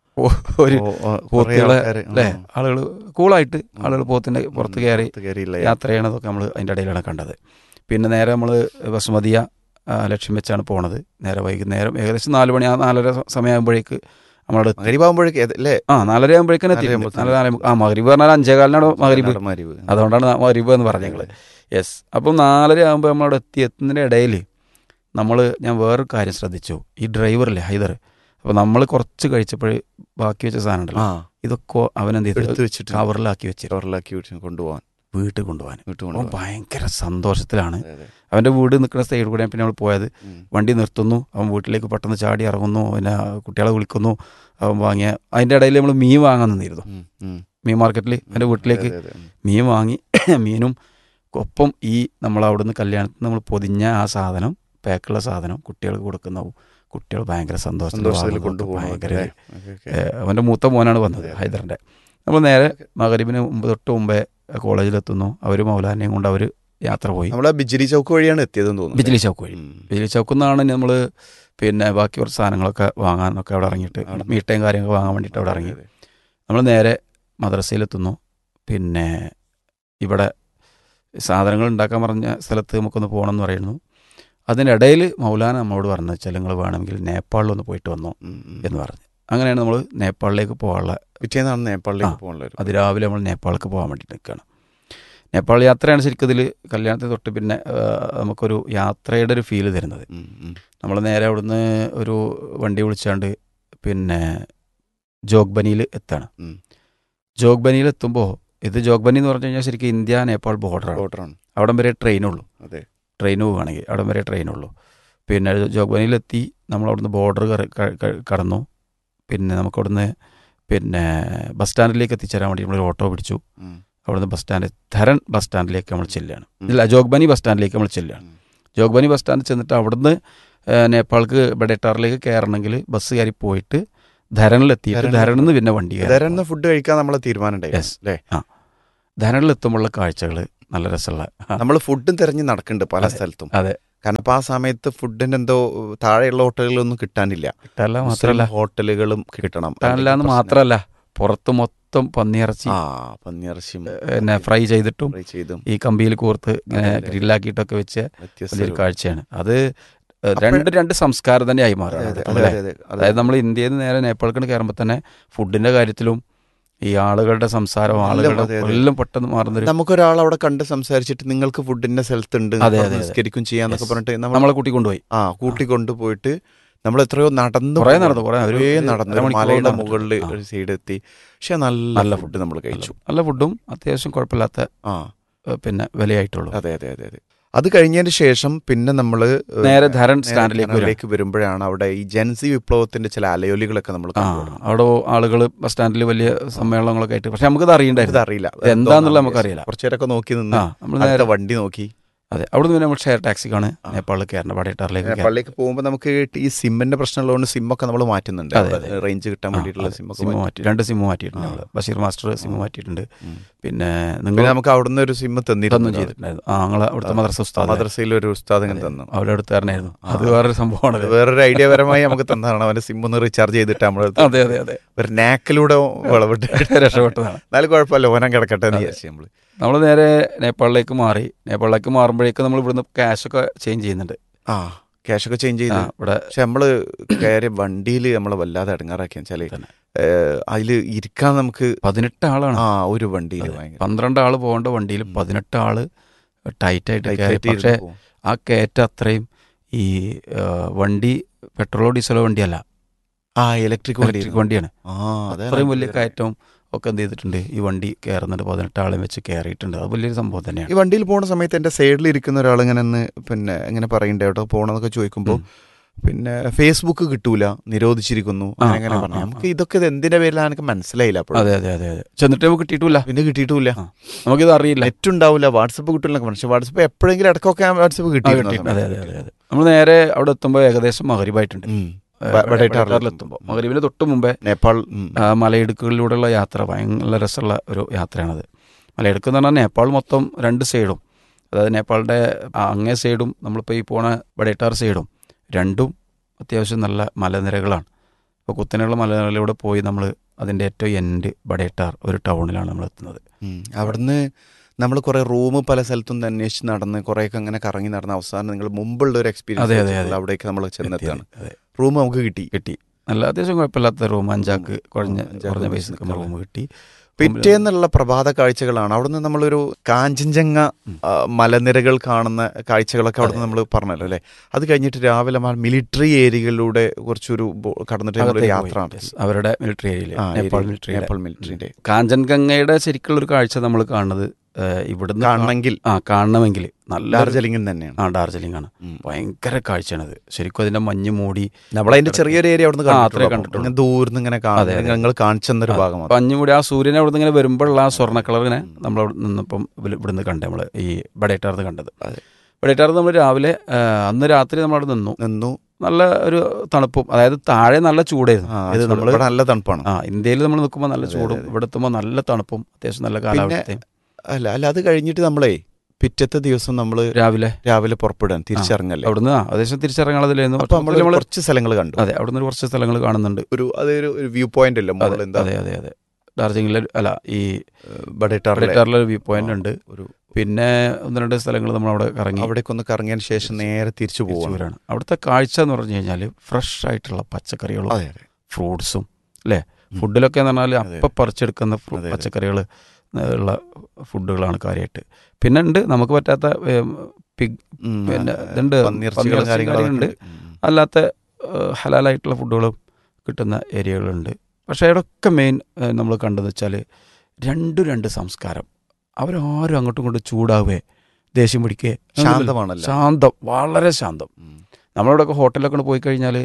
ഒരു പോത്തുകളെ അല്ലേ, ആളുകൾ കൂളായിട്ട് ആളുകൾ പോത്തിന്റെ പുറത്ത് കയറി യാത്ര ചെയ്യണതൊക്കെ നമ്മൾ അതിന്റെ ഇടയിലാണ് കണ്ടത്. പിന്നെ നേരെ നമ്മൾ ബസുമതിയ ലക്ഷ്യം വെച്ചാണ് പോണത്. നേരെ വൈകുന്നേരം ഏകദേശം നാല് മണി ആ നാലര സമയമാകുമ്പോഴേക്ക് നമ്മളവിടെ മഗ്‌രിബാകുമ്പോഴേക്ക് അല്ലേ, ആ നാലര ആകുമ്പോഴേക്കും എത്തി. ആ മഗ്‌രിബ് പറഞ്ഞാൽ അഞ്ചേകാലിനാണ് മഗ്‌രിബ്, അതുകൊണ്ടാണ് മഗ്‌രിബ് എന്ന് പറഞ്ഞത് ഞങ്ങൾ. യെസ്. അപ്പം നാലര ആകുമ്പോൾ നമ്മളവിടെ എത്തി. എത്തുന്നതിൻ്റെ ഇടയിൽ നമ്മൾ ഞാൻ വേറൊരു കാര്യം ശ്രദ്ധിച്ചു. ഈ ഡ്രൈവറില്ലേ ഹൈദർ, അപ്പോൾ നമ്മൾ കുറച്ച് കഴിച്ചപ്പോൾ ബാക്കി വെച്ച സാധനം ഉണ്ടല്ലോ, ഇതൊക്കെ അവനെന്ത് ചെയ്ത് വെച്ചിട്ട് കവറിലാക്കി വെച്ച് കവറിലാക്കി വെച്ച് കൊണ്ടുപോകാൻ, വീട്ടിൽ കൊണ്ടുപോകാൻ. വീട്ടിൽ ഭയങ്കര സന്തോഷത്തിലാണ്. അവൻ്റെ വീട് നിൽക്കുന്ന സൈഡിൽ കൂടെ പിന്നെ നമ്മൾ പോയത്. വണ്ടി നിർത്തുന്നു, അവൻ വീട്ടിലേക്ക് പെട്ടെന്ന് ചാടി ഇറങ്ങുന്നു, പിന്നെ കുട്ടികളെ വിളിക്കുന്നു, അവൻ വാങ്ങിയ അതിൻ്റെ ഇടയിൽ നമ്മൾ മീൻ വാങ്ങാൻ നിന്നിരുന്നു. മീൻ മാർക്കറ്റിൽ എൻ്റെ വീട്ടിലേക്ക് മീൻ വാങ്ങി, മീനും ഒപ്പം ഈ നമ്മൾ അവിടുന്ന് കല്യാണത്തിന് നമ്മൾ പൊതിഞ്ഞ ആ സാധനം, പാക്കുള്ള സാധനം കുട്ടികൾക്ക് കൊടുക്കുന്ന കുട്ടികൾ ഭയങ്കര സന്തോഷത്തിൽ കൊണ്ടുപോകും. ഭയങ്കര അവൻ്റെ മൂത്ത മോനാണ് വന്നത് ഹൈദറിൻ്റെ. നമ്മൾ നേരെ മഗ്‌രിബിന് മുമ്പ് തൊട്ട് മുമ്പേ കോളേജിലെത്തുന്നു. അവർ മൗലാനയും കൊണ്ട് അവർ യാത്ര പോയി. നമ്മൾ ബിജ്ലി ചൗക്ക് വഴിയാണ് എത്തിയതെന്ന് തോന്നുന്നു. ബിജ്ലി ചൗക്ക് വഴി. ബിജ്ലി ചൗക്കിൽ നിന്നാണ് നമ്മൾ പിന്നെ ബാക്കി കുറച്ച് സാധനങ്ങളൊക്കെ വാങ്ങാനൊക്കെ അവിടെ ഇറങ്ങിയിട്ട്, മീട്ടയും കാര്യങ്ങളൊക്കെ വാങ്ങാൻ വേണ്ടിയിട്ട് അവിടെ ഇറങ്ങി. നമ്മൾ നേരെ മദ്രസയിലെത്തുന്നു. പിന്നെ ഇവിടെ സാധനങ്ങൾ ഉണ്ടാക്കാൻ പറഞ്ഞ സ്ഥലത്ത് നമുക്കൊന്ന് പോകണമെന്ന് പറയുന്നു. അതിനിടയിൽ മൗലാന നമ്മളോട് പറഞ്ഞു വെച്ചാൽ നിങ്ങൾ വേണമെങ്കിൽ നേപ്പാളിലൊന്ന് പോയിട്ട് വന്നോ എന്ന് പറഞ്ഞു. അങ്ങനെയാണ് നമ്മൾ നേപ്പാളിലേക്ക് പോകാനുള്ള പിറ്റേന്നാണ് നേപ്പാളിലേക്ക് പോകാനുള്ള അതിരാവിലെ നമ്മൾ നേപ്പാളിലേക്ക് പോകാൻ വേണ്ടി നിൽക്കുകയാണ്. നേപ്പാൾ യാത്രയാണ് ശരിക്കും ഇതിൽ കല്യാണത്തിന് തൊട്ട് പിന്നെ നമുക്കൊരു യാത്രയുടെ ഒരു ഫീല് തരുന്നത്. നമ്മൾ നേരെ അവിടുന്ന് ഒരു വണ്ടി വിളിച്ചാണ്ട് പിന്നെ ജോഗ്ബനിയിൽ എത്താണ്. ജോഗ്ബനിയിൽ എത്തുമ്പോൾ, ഇത് ജോഗ്ബനി എന്ന് പറഞ്ഞു കഴിഞ്ഞാൽ ശരിക്കും ഇന്ത്യ നേപ്പാൾ ബോർഡറാണ്. ബോർഡറാണ് അവിടം വരെ ട്രെയിനുള്ളൂ. അതെ, ട്രെയിൻ പോവുകയാണെങ്കിൽ അവിടം വരെ ട്രെയിനുള്ളൂ. പിന്നെ ജോഗ്ബനിയിലെത്തി നമ്മൾ അവിടുന്ന് ബോർഡർ കടന്നു. പിന്നെ നമുക്കവിടുന്ന് പിന്നെ ബസ് സ്റ്റാൻഡിലേക്ക് എത്തിച്ചേരാൻ വേണ്ടി നമ്മളൊരു ഓട്ടോ പിടിച്ചു. അവിടുന്ന് ബസ് സ്റ്റാൻഡ് ധരൺ ബസ് സ്റ്റാൻഡിലേക്ക് നമ്മൾ ചെല്ലുകയാണ്. ഇല്ല, ജോഗ്ബനി ബസ് സ്റ്റാൻഡിലേക്ക് നമ്മൾ ചെല്ലുകയാണ്. ജോഗ്ബനി ബസ് സ്റ്റാൻഡിൽ ചെന്നിട്ട് അവിടുന്ന് നേപ്പാൾക്ക് ബഡേട്ടാറിലേക്ക് കയറണമെങ്കിൽ ബസ് കയറി പോയിട്ട് ധരണിലെത്തിയിട്ട് ധരണിൽ- ധരണിൽ നിന്ന് പിന്നെ വണ്ടി കയറി ധരന്ന് ഫുഡ് കഴിക്കാൻ നമ്മളെ തീരുമാനം ഉണ്ടായി Yes. അല്ലേ? ആ ധരണിലെത്തുമ്പോഴുള്ള കാഴ്ചകൾ നല്ല രസമുള്ള നമ്മൾ ഫുഡും തെരഞ്ഞ് നടക്കുന്നുണ്ട് പല അതെ. സ്ഥലത്തും. അതെ കാരണം ഇപ്പൊ ആ സമയത്ത് ഫുഡിന് എന്തോ താഴെയുള്ള ഹോട്ടലുകളൊന്നും കിട്ടാനില്ല. കിട്ടാല്ല മുസ്ലിം മാത്രമല്ല ഹോട്ടലുകളും കിട്ടണം. കിട്ടാനില്ല എന്ന് മാത്രമല്ല പുറത്ത് മൊത്തം പന്നിയിറച്ചി ആ പന്നിയിറച്ചിയും പിന്നെ ഫ്രൈ ചെയ്തിട്ടും ഫ്രൈ ചെയ്തും ഈ കമ്പിയിൽ കോർത്ത് ഇങ്ങനെ അതെ, അതെ. ഗ്രില്ലാക്കിയിട്ടൊക്കെ വെച്ച് വ്യത്യസ്ത വലിയൊരു ഒരു- കാഴ്ചയാണ് അത്. ഏഹ്, അപ്പോൾ- രണ്ട് രണ്ട് സംസ്കാരം തന്നെ ആയി അതെ, മാറുകയാണ് അതെ, അതിപ്പം അതെ, അല്ലേ? അതെ, അതെ. അതായത് നമ്മൾ ഇന്ത്യയിൽ നിന്ന് നേരെ നേപ്പാളിൽ കയറുമ്പോൾ തന്നെ ഫുഡിന്റെ കാര്യത്തിലും ഈ ആളുകളുടെ സംസാരം എല്ലാം ആളുകളുടെ അതെ, അതെ. എല്ലാം പെട്ടെന്ന് മാറുന്നൊരു നമുക്കൊരാൾ അവിടെ കണ്ട് സംസാരിച്ചിട്ട് നിങ്ങൾക്ക് ഫുഡിന്റെ സ്ഥലത്തുണ്ട് അതെ, അതെ, അതെ. നിസ്കരിക്കും ചെയ്യാന്നൊക്കെ Yes. പറഞ്ഞിട്ട് നമ്മൾ നമ്മളെ കൂട്ടിക്കൊണ്ടുപോയി ആ കൂട്ടിക്കൊണ്ടുപോയിട്ട് നമ്മൾ എത്രയോ നടന്നു കുറേ പോവാണ്. നടന്നു, കുറേ ഒരു- കുറേ ഒരു നടന്നു ഒരു അരമണിക്കൂർ മലയുടെ നടന്നു. മുകളിൽ ആ. ഒരു സൈഡ് എത്തി. പക്ഷെ നല്ല നല്ല ഫുഡ് നമ്മൾ കഴിച്ചു. നല്ല ഫുഡും അത്യാവശ്യം കുഴപ്പമില്ലാത്ത ആ ഏഹ്, പിന്നെ വിലയായിട്ടുള്ളൂ. അതെ അതെ അതെ അതെ. അത് കഴിഞ്ഞതിന് ശേഷം പിന്നെ നമ്മൾ നേരെ ധരൺ സ്റ്റാൻഡിലേക്ക് വരും. വരുമ്പോഴാണ് അവിടെ ഈ ജൻസി വിപ്ലവത്തിന്റെ ചില അലയൊലികളൊക്കെ നമ്മൾ ആ അവിടെ ആളുകൾ ബസ് സ്റ്റാൻഡിൽ വലിയ സമ്മേളനങ്ങളൊക്കെ ആയിട്ട്, പക്ഷെ നമുക്കത് അറിയണ്ടായിരുന്നു അറിയില്ല എന്താന്നുള്ളത് നമുക്കറിയില്ല. കുറച്ചേരൊക്കെ നോക്കി നിന്ന് ആ നമ്മൾ അടുത്ത നേരെ വണ്ടി നോക്കി. അതെ അവിടെ നിന്ന് നമ്മൾ ഷെയർ ടാക്സിക്കാണ് നേപ്പാളിൽ കയറേണ്ടത്, പടയട്ടാറിലേക്ക് കയറേണ്ടത്. പള്ളിക്ക് പോകുമ്പോൾ നമുക്ക് ഈ സിമ്മിന്റെ പ്രശ്നമുള്ളതുകൊണ്ട് സിമ്മൊക്കെ നമ്മൾ മാറ്റുന്നുണ്ട്. അതെ, അതെ. റേഞ്ച് കിട്ടാൻ വേണ്ടിയിട്ടുള്ള സിമ്മൊക്കെ സിമ്മ് മാറ്റി. മാറ്റി രണ്ട് സിമ്മ് മാറ്റിയിട്ടുണ്ട് നമ്മൾ. ബഷീർ മാസ്റ്റർ സിമ്മ് മാറ്റിയിട്ടുണ്ട്. പിന്നെ നിങ്ങൾ പിന്നെ നമുക്ക് അവിടുന്ന് ഒരു സിമ്മ് തന്നും തന്നിരുന്നു. ചെയ്തിട്ടുണ്ടായിരുന്നു. ആ ഞങ്ങൾ അവിടുത്തെ മദ്രസ ഉസ്താദ് മദ്രസയിൽ ഒരു ഉസ്താദ് ഇങ്ങനെ തന്നു. അവിടെ അടുത്തുകാരനായിരുന്നു. അത് വേറൊരു സംഭവമാണ്. അത് വേറൊരു ഐഡിയ പരമായി നമുക്ക് തന്നതാണ്. അവന്റെ സിം ഒന്ന് റീചാർജ് ചെയ്തിട്ട് നമ്മൾ അതെ അതെ അതെ ഒരു നാക്കിലൂടെ വിളവിട്ട് രക്ഷപ്പെട്ടതാണ്. എന്നാലും കുഴപ്പമില്ല, ഓനം കിടക്കട്ടെ എന്ന് വിചാരിച്ചു നമ്മള്. നമ്മൾ നേരെ നേപ്പാളിലേക്ക് മാറി. നേപ്പാളിലേക്ക് മാറുമ്പോഴേക്കും നമ്മൾ ഇവിടുന്ന് ക്യാഷൊക്കെ ചേഞ്ച് ചെയ്യുന്നുണ്ട്. ആ ക്യാഷൊക്കെ ചേഞ്ച് ആ, ചെയ്ത് ഇവിടെ പക്ഷെ നമ്മള് കയറിയ വണ്ടിയിൽ നമ്മളെ വല്ലാതെ അടങ്ങാറാക്കി വെച്ചാല് തന്നെ. അതില് ഇരിക്കാൻ നമുക്ക് പതിനെട്ട് ആളാണ്. ആ ഒരു വണ്ടിയിൽ ഭയങ്കര പന്ത്രണ്ട് ആള് പോകേണ്ട വണ്ടിയിൽ പതിനെട്ട് ആള് ടൈറ്റായിട്ട് tight കയറി. ആയിട്ട് പക്ഷേ ഇരുന്ന് പോകും. ആ കയറ്റം അത്രയും ഈ ആ, വണ്ടി പെട്രോളോ ഡീസലോ വണ്ടിയല്ല, ആ ഇലക്ട്രിക് വണ്ടി ഇലക്ട്രിക് വണ്ടിയാണ്. ആ അതെ അത്രയും വലിയ കയറ്റവും ഒക്കെ എന്ത് ചെയ്തിട്ടുണ്ട് ഈ വണ്ടി കയറുന്നുണ്ട്. പതിനെട്ട് ആളെ വെച്ച് കയറിയിട്ടുണ്ട്. അത് വലിയൊരു സംഭവം ഈ തന്നെയാണ്. വണ്ടിയിൽ പോകുന്ന സമയത്ത് എൻ്റെ സൈഡിൽ ഇരിക്കുന്ന ഒരാൾ ഇങ്ങനെ ഒന്ന് പിന്നെ ഇങ്ങനെ പറയണ്ടേ എവിടെ പോകണമെന്നൊക്കെ ചോദിക്കുമ്പോൾ പിന്നെ ഫേസ്ബുക്ക് കിട്ടൂല, നിരോധിച്ചിരിക്കുന്നു ആ, അങ്ങനെ ആ, പറഞ്ഞു. ആ, നമുക്ക് ഇതൊക്കെ ഇത് എന്തിന്റെ പേരിലാണ് എനിക്ക് മനസ്സിലായില്ല. അപ്പോൾ അതെ അതെ അതെ അതെ ചെന്നിട്ട് നമുക്ക് കിട്ടിയിട്ടില്ല, പിന്നെ കിട്ടിയിട്ടില്ല, നമുക്കിത് അറിയില്ല. നെറ്റ് ഉണ്ടാവില്ല, വാട്സപ്പ് കിട്ടില്ല. പക്ഷെ വാട്സപ്പ് എപ്പോഴെങ്കിലും ഇടക്കൊക്കെ വാട്സപ്പ് കിട്ടിയിരുന്നു. അതെ അതെ അതെ അതെ നമ്മൾ നേരെ അവിടെ എത്തുമ്പോൾ ഏകദേശം മഗ്‌രിബായിട്ടുണ്ട്. എത്തുമ്പോൾ മഗ്‌രിബിന് തൊട്ട് മുമ്പേ നേപ്പാൾ ഉം. ആ, മലയിടുക്കുകളിലൂടെയുള്ള യാത്ര ഭയങ്കര രസമുള്ള ഒരു യാത്രയാണത്. മലയിടുക്ക് എന്ന് പറഞ്ഞാൽ നേപ്പാൾ മൊത്തം രണ്ട് സൈഡും, അതായത് നേപ്പാളിൻ്റെ അങ്ങേ സൈഡും നമ്മളിപ്പോൾ ഈ പോണ ബഡേട്ടാർ സൈഡും രണ്ടും അത്യാവശ്യം നല്ല മലനിരകളാണ്. അപ്പോൾ കുത്തനെയുള്ള മലനിരകളിലൂടെ പോയി നമ്മൾ അതിൻ്റെ ഏറ്റവും എൻഡ് ബഡേട്ടാർ ഒരു ടൗണിലാണ് നമ്മൾ എത്തുന്നത്. ഉം. അവിടുന്ന് നമ്മൾ കുറെ റൂം പല സ്ഥലത്തും അന്വേഷിച്ച് നടന്ന് കുറേയൊക്കെ അങ്ങനെ കറങ്ങി നടന്ന അവസാനം നിങ്ങൾ മുമ്പുള്ള ഒരു അതെ, അതെ, എക്സ്പീരിയൻസ് അതെ. അവിടേക്ക് നമ്മൾ ചെന്നെത്താണ്. അതെ റൂം നമുക്ക് കിട്ടി. കിട്ടി. നല്ല അത്യാവശ്യം കുഴപ്പമില്ലാത്ത റൂം, അഞ്ചാക്ക് കുറഞ്ഞ അഞ്ചാക്ക് കുറഞ്ഞ പൈസ പൈസ നിൽക്കുന്ന റൂം കിട്ടി. പിറ്റേന്നുള്ള പ്രഭാത കാഴ്ചകളാണ്. അവിടുന്ന് നമ്മളൊരു കാഞ്ചൻജംഗ ആ, മലനിരകൾ കാണുന്ന കാഴ്ചകളൊക്കെ അവിടുന്ന് നമ്മൾ പറഞ്ഞല്ലോ അല്ലേ. അത് കഴിഞ്ഞിട്ട് രാവിലെ മിലിറ്ററി ഏരിയകളിലൂടെ കുറച്ചൊരു ബോ- കടന്നിട്ട് നമ്മളൊരു യാത്ര നടത്തി. അവരുടെ മിലിറ്ററി ഏരിയയിൽ ആ, നേപ്പാൾ ഏരിയ- മിലിറ്ററി നേപ്പാൾ മിലിറ്ററിന്റെ കാഞ്ചൻഗംഗയുടെ ശരിക്കുള്ള ഒരു കാഴ്ച നമ്മൾ കാണുന്നത് ഏഹ്, ഇവിടുന്ന് കാണണമെങ്കിൽ ആ കാണണമെങ്കിൽ നല്ല ഡാർജിലിംഗിൽ തന്നെയാണ്. ആ ഡാർജിലിംഗ് ആണ്. ഉം. ഭയങ്കര കാഴ്ചയാണത്. ശരിക്കും അതിന്റെ മഞ്ഞ് മൂടി നമ്മളതിന്റെ ചെറിയൊരു ഏരിയ അവിടുന്ന് ആ, അത്രേ കണ്ടിട്ടുള്ളൂ. കണ്ടിട്ടുള്ളൂ. അങ്ങനെ ദൂരന്ന് ഇങ്ങനെ അതെ, അതെ. കാണുന്നത് നിങ്ങൾ കാണിച്ചു തന്നൊരു ഭാഗമാണ്. മഞ്ഞ് മൂടി ആ സൂര്യനെ അവിടെ നിന്ന് ഇങ്ങനെ വരുമ്പോഴുള്ള ആ സ്വർണ്ണ കളർ ഇങ്ങനെ നമ്മൾ അവിടെ നിന്നപ്പം ഇവല് ഇവിടുന്ന് കണ്ടത് നമ്മൾ ഈ ബഡേറ്റാർന്ന് കണ്ടത്. ബഡേറ്റാർന്ന് നമ്മൾ രാവിലെ ആ, അന്ന് രാത്രി നമ്മളവിടെ നിന്നു നിന്നു. നല്ല ഒരു തണുപ്പും, അതായത് താഴെ നല്ല ചൂടായിരുന്നു. ആ, ഇത് നമ്മൾ ഇവിടെ നല്ല തണുപ്പാണ്. ആ ഇന്ത്യയിൽ നമ്മൾ നിൽക്കുമ്പോൾ നല്ല അതെ, ചൂടും അതെ. ഇവിടെ എത്തുമ്പോൾ നല്ല തണുപ്പും അത്യാവശ്യം നല്ല കാലാവസ്ഥയും. അല്ല അല്ല അത് കഴിഞ്ഞിട്ട് നമ്മളേ പിറ്റത്തെ ദിവസം നമ്മൾ രാവിലെ രാവിലെ പുറപ്പെടാൻ തിരിച്ചിറങ്ങല്ലേ. അവിടുന്ന് ആ ഏകദേശം തിരിച്ചിറങ്ങാതില്ലായിരുന്നു. അപ്പൊ നമ്മൾ നമ്മൾ കുറച്ച് സ്ഥലങ്ങൾ കണ്ടു. അതെ അവിടുന്ന് ഒരു കുറച്ച് സ്ഥലങ്ങൾ കാണുന്നുണ്ട്. ഒരു അതൊരു വ്യൂ പോയിന്റ് അല്ല അതെ എന്താ അതെ അതെ അതെ ഡാർജിലിംഗിലെ അല്ല ഈ ബഡേട്ടാറിലെ ബഡേറ്റാറിലെ ഒരു വ്യൂ പോയിന്റ് ഉണ്ട്. ഒരു പിന്നെ ഒന്ന് രണ്ട് സ്ഥലങ്ങൾ നമ്മൾ അവിടെ കറങ്ങി അവിടേക്ക് ഒന്ന് കറങ്ങിയതിന് ശേഷം നേരെ തിരിച്ചു പോവാണ്. തിരിച്ചുവരാണ്. അവിടുത്തെ കാഴ്ച എന്ന് പറഞ്ഞു കഴിഞ്ഞാൽ ഫ്രഷ് ആയിട്ടുള്ള പച്ചക്കറികളും അതെ അതെ ഫ്രൂട്ട്സും അല്ലേ. ഫുഡിലൊക്കെ എന്ന് പറഞ്ഞാൽ അതെ. അപ്പം പറിച്ചെടുക്കുന്ന ഫ്രൂ- അതെ, അതെ. പച്ചക്കറികൾ ഉള്ള ഫുഡുകളാണ് കാര്യമായിട്ട്. പിന്നെ ഉണ്ട് നമുക്ക് പറ്റാത്ത ഏം, പിഗ് ഉം, പിന്നെ ആ, ഇതുണ്ട് പന്നിയിറച്ചികളും പന്നിയിറച്ചി കാര്യങ്ങളൊക്കെ കാര്യങ്ങളുണ്ട്. ഉണ്ട്. ഉം. അല്ലാത്ത ഏഹ്, ഹലാലായിട്ടുള്ള ഫുഡുകളും കിട്ടുന്ന ഏരിയകളുണ്ട്. പക്ഷേ ഇവിടെയൊക്കെ മെയിൻ നമ്മൾ കണ്ടതെന്ന് വെച്ചാൽ രണ്ടും രണ്ട് സംസ്കാരം. അവരാരും അങ്ങോട്ടും ഇങ്ങോട്ടും ചൂടാവേ ദേഷ്യം പിടിക്കേ ശാന്തമാണല്ലോ. ശാന്തം, വളരെ ശാന്തം. ഉം. നമ്മളിവിടെയൊക്കെ ഹോട്ടലിലൊക്കെ പോയി കഴിഞ്ഞാൽ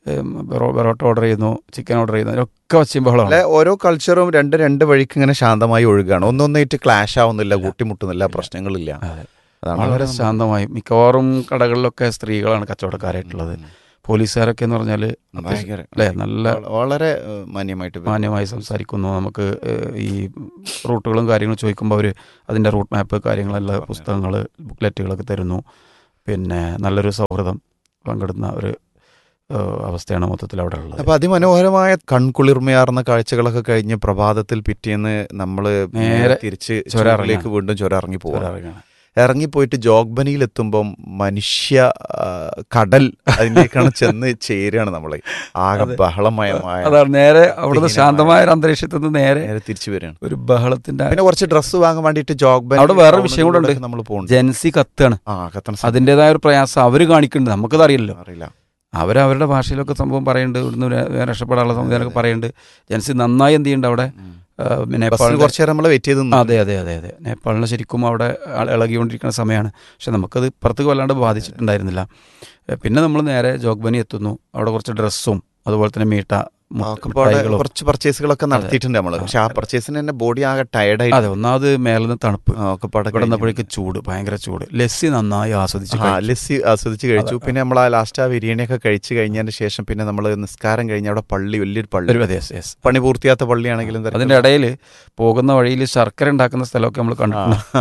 ബെറോട്ട ഓർഡർ ചെയ്യുന്നു, ചിക്കൻ ഓർഡർ ചെയ്യുന്നു, അതിനൊക്കെ വച്ചും ബഹളമാണ്. അല്ലെ ഓരോ കൾച്ചറും രണ്ട് രണ്ട് വഴിക്ക് ഇങ്ങനെ ശാന്തമായി ഒഴുകുകയാണ്. ഒന്നൊന്നായിട്ട് ക്ലാഷ് ആവുന്നില്ല, കൂട്ടിമുട്ടുന്നില്ല, പ്രശ്നങ്ങളില്ല. അതെ. അതാണ് വളരെ നമ്മൾ- ശാന്തമായി. മിക്കവാറും കടകളിലൊക്കെ സ്ത്രീകളാണ് കച്ചവടക്കാരായിട്ടുള്ളത്. പോലീസുകാരൊക്കെ എന്ന് പറഞ്ഞാൽ ഭയങ്കര അല്ലേ നല്ല വളരെ ഏഹ്, മാന്യമായിട്ട് പെരുമാറും. മാന്യമായി സംസാരിക്കുന്നു. നമുക്ക് ഏഹ്, ഈ റൂട്ടുകളും കാര്യങ്ങളും ചോദിക്കുമ്പോൾ അവർ അതിൻ്റെ റൂട്ട് മാപ്പ് കാര്യങ്ങളെല്ലാം പുസ്തകങ്ങൾ ബുക്ക്ലെറ്റുകളൊക്കെ തരുന്നു. പിന്നെ നല്ലൊരു സൗഹൃദം പങ്കിടുന്ന ഒരു ഏഹ്, അവസ്ഥയാണ് മൊത്തത്തിൽ അവിടെ ഉള്ളത്. അപ്പൊ അതിമനോഹരമായ കൺകുളിർമയാർന്ന കാഴ്ചകളൊക്കെ കഴിഞ്ഞ് പ്രഭാതത്തിൽ പിറ്റേന്ന് നമ്മള് നേരെ നേരെ തിരിച്ച് ചുരം ചുരത്തിലേക്ക് വീണ്ടും ചുരം ഇറങ്ങി പോവാം. ഇറങ്ങുകയാണ്. ഇറങ്ങിപ്പോയിട്ട് ജോഗ്ബനിയിൽ എത്തുമ്പം മനുഷ്യ ആ, കടൽ അതിലേക്കാണ് ചെന്ന് ചേരുകയാണ് നമ്മള്. ആകെ അതെ. ബഹളമയമായ അതാണ് നേരെ അവിടുന്ന് ഭക്തിഹീനമായ ശാന്തമായ ഒരു അന്തരീക്ഷത്തിൽ നിന്ന് നേരെ നേരെ തിരിച്ചു വരികയാണ്. ഒരു ബഹളത്തിന്റെ പിന്നെ കുറച്ച് ഡ്രസ്സ് വാങ്ങാൻ വേണ്ടിയിട്ട് ജോഗ്ബനി അവിടെ വേറൊരു വിഷയം കൂടെ ഉണ്ട്. നമ്മൾ പോകുന്നുണ്ട്. ജൻസി കത്താണ്. ആ കത്തണ അതിൻ്റെതായ ഒരു പ്രയാസം അവർ കാണിക്കുന്നുണ്ട്. നമുക്കത് അറിയില്ലല്ലോ. അറിയില്ല. അവരവരുടെ ഭാഷയിലൊക്കെ സംഭവം പറയുന്നുണ്ട്. ഇവിടുന്ന് വേ- രക്ഷപ്പെടാനുള്ള സംവിധാനമൊക്കെ പറയുന്നുണ്ട്. ജൻസി നന്നായി എന്ത് ചെയ്യുന്നുണ്ട് അവിടെ ആ, ബസ്സിന് നേപ്പാളിൽ കുറച്ച് നേരം നമ്മളെ വെയിറ്റ് ചെയ്ത് നിന്നു. അതെ അതെ അതെ അതെ നേപ്പാളിന് ശരിക്കും അവിടെ ആ- ഇളകിക്കൊണ്ടിരിക്കുന്ന സമയമാണ്. പക്ഷെ നമുക്കത് പുറത്തേക്ക് വല്ലാണ്ട് ബാധിച്ചിട്ടുണ്ടായിരുന്നില്ല. ഏ, പിന്നെ നമ്മൾ നേരെ ജോഗ്ബനി എത്തുന്നു. അവിടെ കുറച്ച് ഡ്രസ്സും അതുപോലെ തന്നെ മീട്ട ഒക്കെ പാടെ മിഠായികളും. കുറച്ച് പർച്ചേസുകളൊക്കെ നടത്തിയിട്ടുണ്ട് നമ്മള്. പക്ഷെ ആ പർച്ചേസിന് തന്നെ ബോഡി ആകെ ടയർഡായി. അതെ, ഒന്നാമത് മേലെന്ന് തണുപ്പ്, ഒക്കെ പാടെ ഇവിടെ വന്നപ്പോഴേക്ക് ചൂട്, ഭയങ്കര ചൂട്. ലസ്സി നന്നായി ആസ്വദിച്ച് ആ കഴിച്ചു. ലസ്സി ആസ്വദിച്ച് കഴിച്ചു. അതെ. പിന്നെ നമ്മൾ ആ ലാസ്റ്റ് ആ ബിരിയാണിയൊക്കെ കഴിച്ച് കഴിഞ്ഞതിന് ശേഷം പിന്നെ നമ്മൾ നിസ്കാരം കഴിഞ്ഞ അവിടെ പള്ളി, വലിയൊരു പള്ളി, ഒരു yes, yes. പണി പൂർത്തിയാത്ത പള്ളിയാണെങ്കിലും തിരക്ക്. അതിന്റെ ഇടയിൽ പോകുന്ന വഴിയിൽ ശർക്കര ഉണ്ടാക്കുന്ന സ്ഥലമൊക്കെ നമ്മൾ കണ്ടു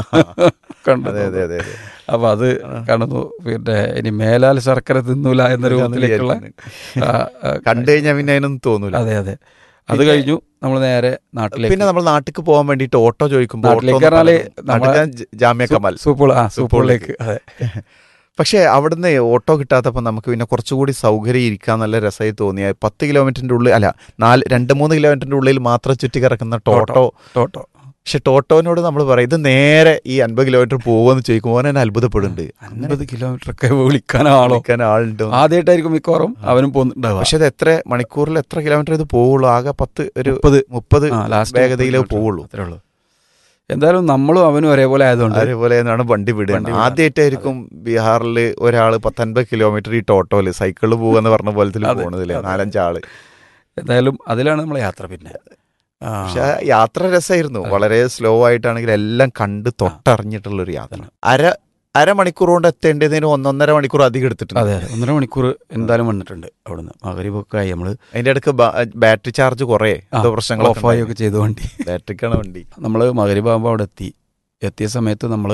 കണ്ടു അതെ അതെ അതെ അതെ. അപ്പൊ അത് കാണുന്നു. പിന്നെ ഇനി മേലാൽ ശർക്കര തിന്നൂല എന്ന രൂപത്തിലേക്കുള്ള ആ, ആ, കണ്ടു കഴിഞ്ഞാൽ പിന്നെ അതിനൊന്നും തോന്നൂല. അതെ അതെ അത് കഴിഞ്ഞു നമ്മൾ നേരെ നാട്ടിലേക്ക്. പിന്നെ നമ്മൾ നാട്ടിലേക്ക് പോകാൻ വേണ്ടിയിട്ട് ഓട്ടോ ചോദിക്കുമ്പോൾ നാട്ടിലേക്ക് പറഞ്ഞാല് നമ്മളെ ജാമ്യ കമാൽ സൂപ്പോൾ ആ സൂപ്പോളിലേക്ക്. അതെ പക്ഷേ അവിടുന്ന് ഓട്ടോ കിട്ടാത്തപ്പോൾ നമുക്ക് പിന്നെ കുറച്ചുകൂടി സൗകര്യം ഇരിക്കാൻ നല്ല രസമായി തോന്നിയ പത്ത് കിലോമീറ്ററിന്റെ ഉള്ളിൽ അല്ല നാല് രണ്ട് മൂന്ന് കിലോമീറ്ററിന്റെ ഉള്ളിൽ മാത്രം ചുറ്റി കിടക്കുന്ന ടോട്ടോ. ടോട്ടോ പക്ഷെ ടോട്ടോനോട് നമ്മൾ പറയും ഇത് നേരെ ഈ അൻപത് കിലോമീറ്റർ പോകുമെന്ന് ചോദിക്കുമ്പോൾ അവൻ എന്നെ അത്ഭുതപ്പെടുന്നുണ്ട്. അൻപത് കിലോമീറ്റർ ഒക്കെ വിളിക്കാനാളോ വിളിക്കാൻ ആളുണ്ട്. ആദ്യമായിട്ടായിരിക്കും മിക്കവാറും അവനും പോകുന്നുണ്ടാവുക. പക്ഷെ അത് എത്ര മണിക്കൂറിൽ എത്ര കിലോമീറ്റർ ഇത് പോവുള്ളൂ? ആകെ പത്ത് ഒരു മുപ്പത് മുപ്പത് ആ, ലാസ്റ്റ് വേഗതയിലേ പോവുള്ളൂ. അത്രേ ഉള്ളൂ. എന്തായാലും നമ്മളും അവനും ഒരേപോലെ ആയതുകൊണ്ട് അതേപോലെ ആണ് വണ്ടി വിടുക. വണ്ടി വിടുക. ആദ്യമായിട്ടായിരിക്കും ബീഹാറിൽ ഒരാൾ പത്തൊൻപത് കിലോമീറ്റർ ഈ ടോട്ടോയില് സൈക്കിളിൽ പോകാന്ന് പറഞ്ഞ പോലത്തിൽ അതെ, പോണതില്ലേ അതെ. നാലഞ്ചാള്. എന്തായാലും അതിലാണ് നമ്മളെ യാത്ര. പിന്നെ ആ, പക്ഷെ ആ യാത്ര രസമായിരുന്നു. വളരെ സ്ലോ ആയിട്ടാണെങ്കിൽ എല്ലാം കണ്ട് തൊട്ടറിഞ്ഞിട്ടുള്ളൊരു യാത്ര. അര അരമണിക്കൂർ കൊണ്ട് എത്തേണ്ടതിന് ഒന്നൊന്നര മണിക്കൂർ അധികം എടുത്തിട്ടുണ്ട്. അതെ അതെ ഒന്നര മണിക്കൂർ എന്തായാലും വന്നിട്ടുണ്ട്. അവിടുന്ന് മകരിബൊക്കെ ആയി നമ്മള് അതിന്റെ ഇടയ്ക്ക് ബാറ്ററി ചാർജ് കുറേ എന്തോ പ്രശ്നങ്ങളൊക്കെ ഓഫായി ഒക്കെ ചെയ്തു വണ്ടി. ബാറ്ററിക്കാണ് വണ്ടി. നമ്മൾ മകരിബാകുമ്പോൾ അവിടെ എത്തി. എത്തിയ സമയത്ത് നമ്മൾ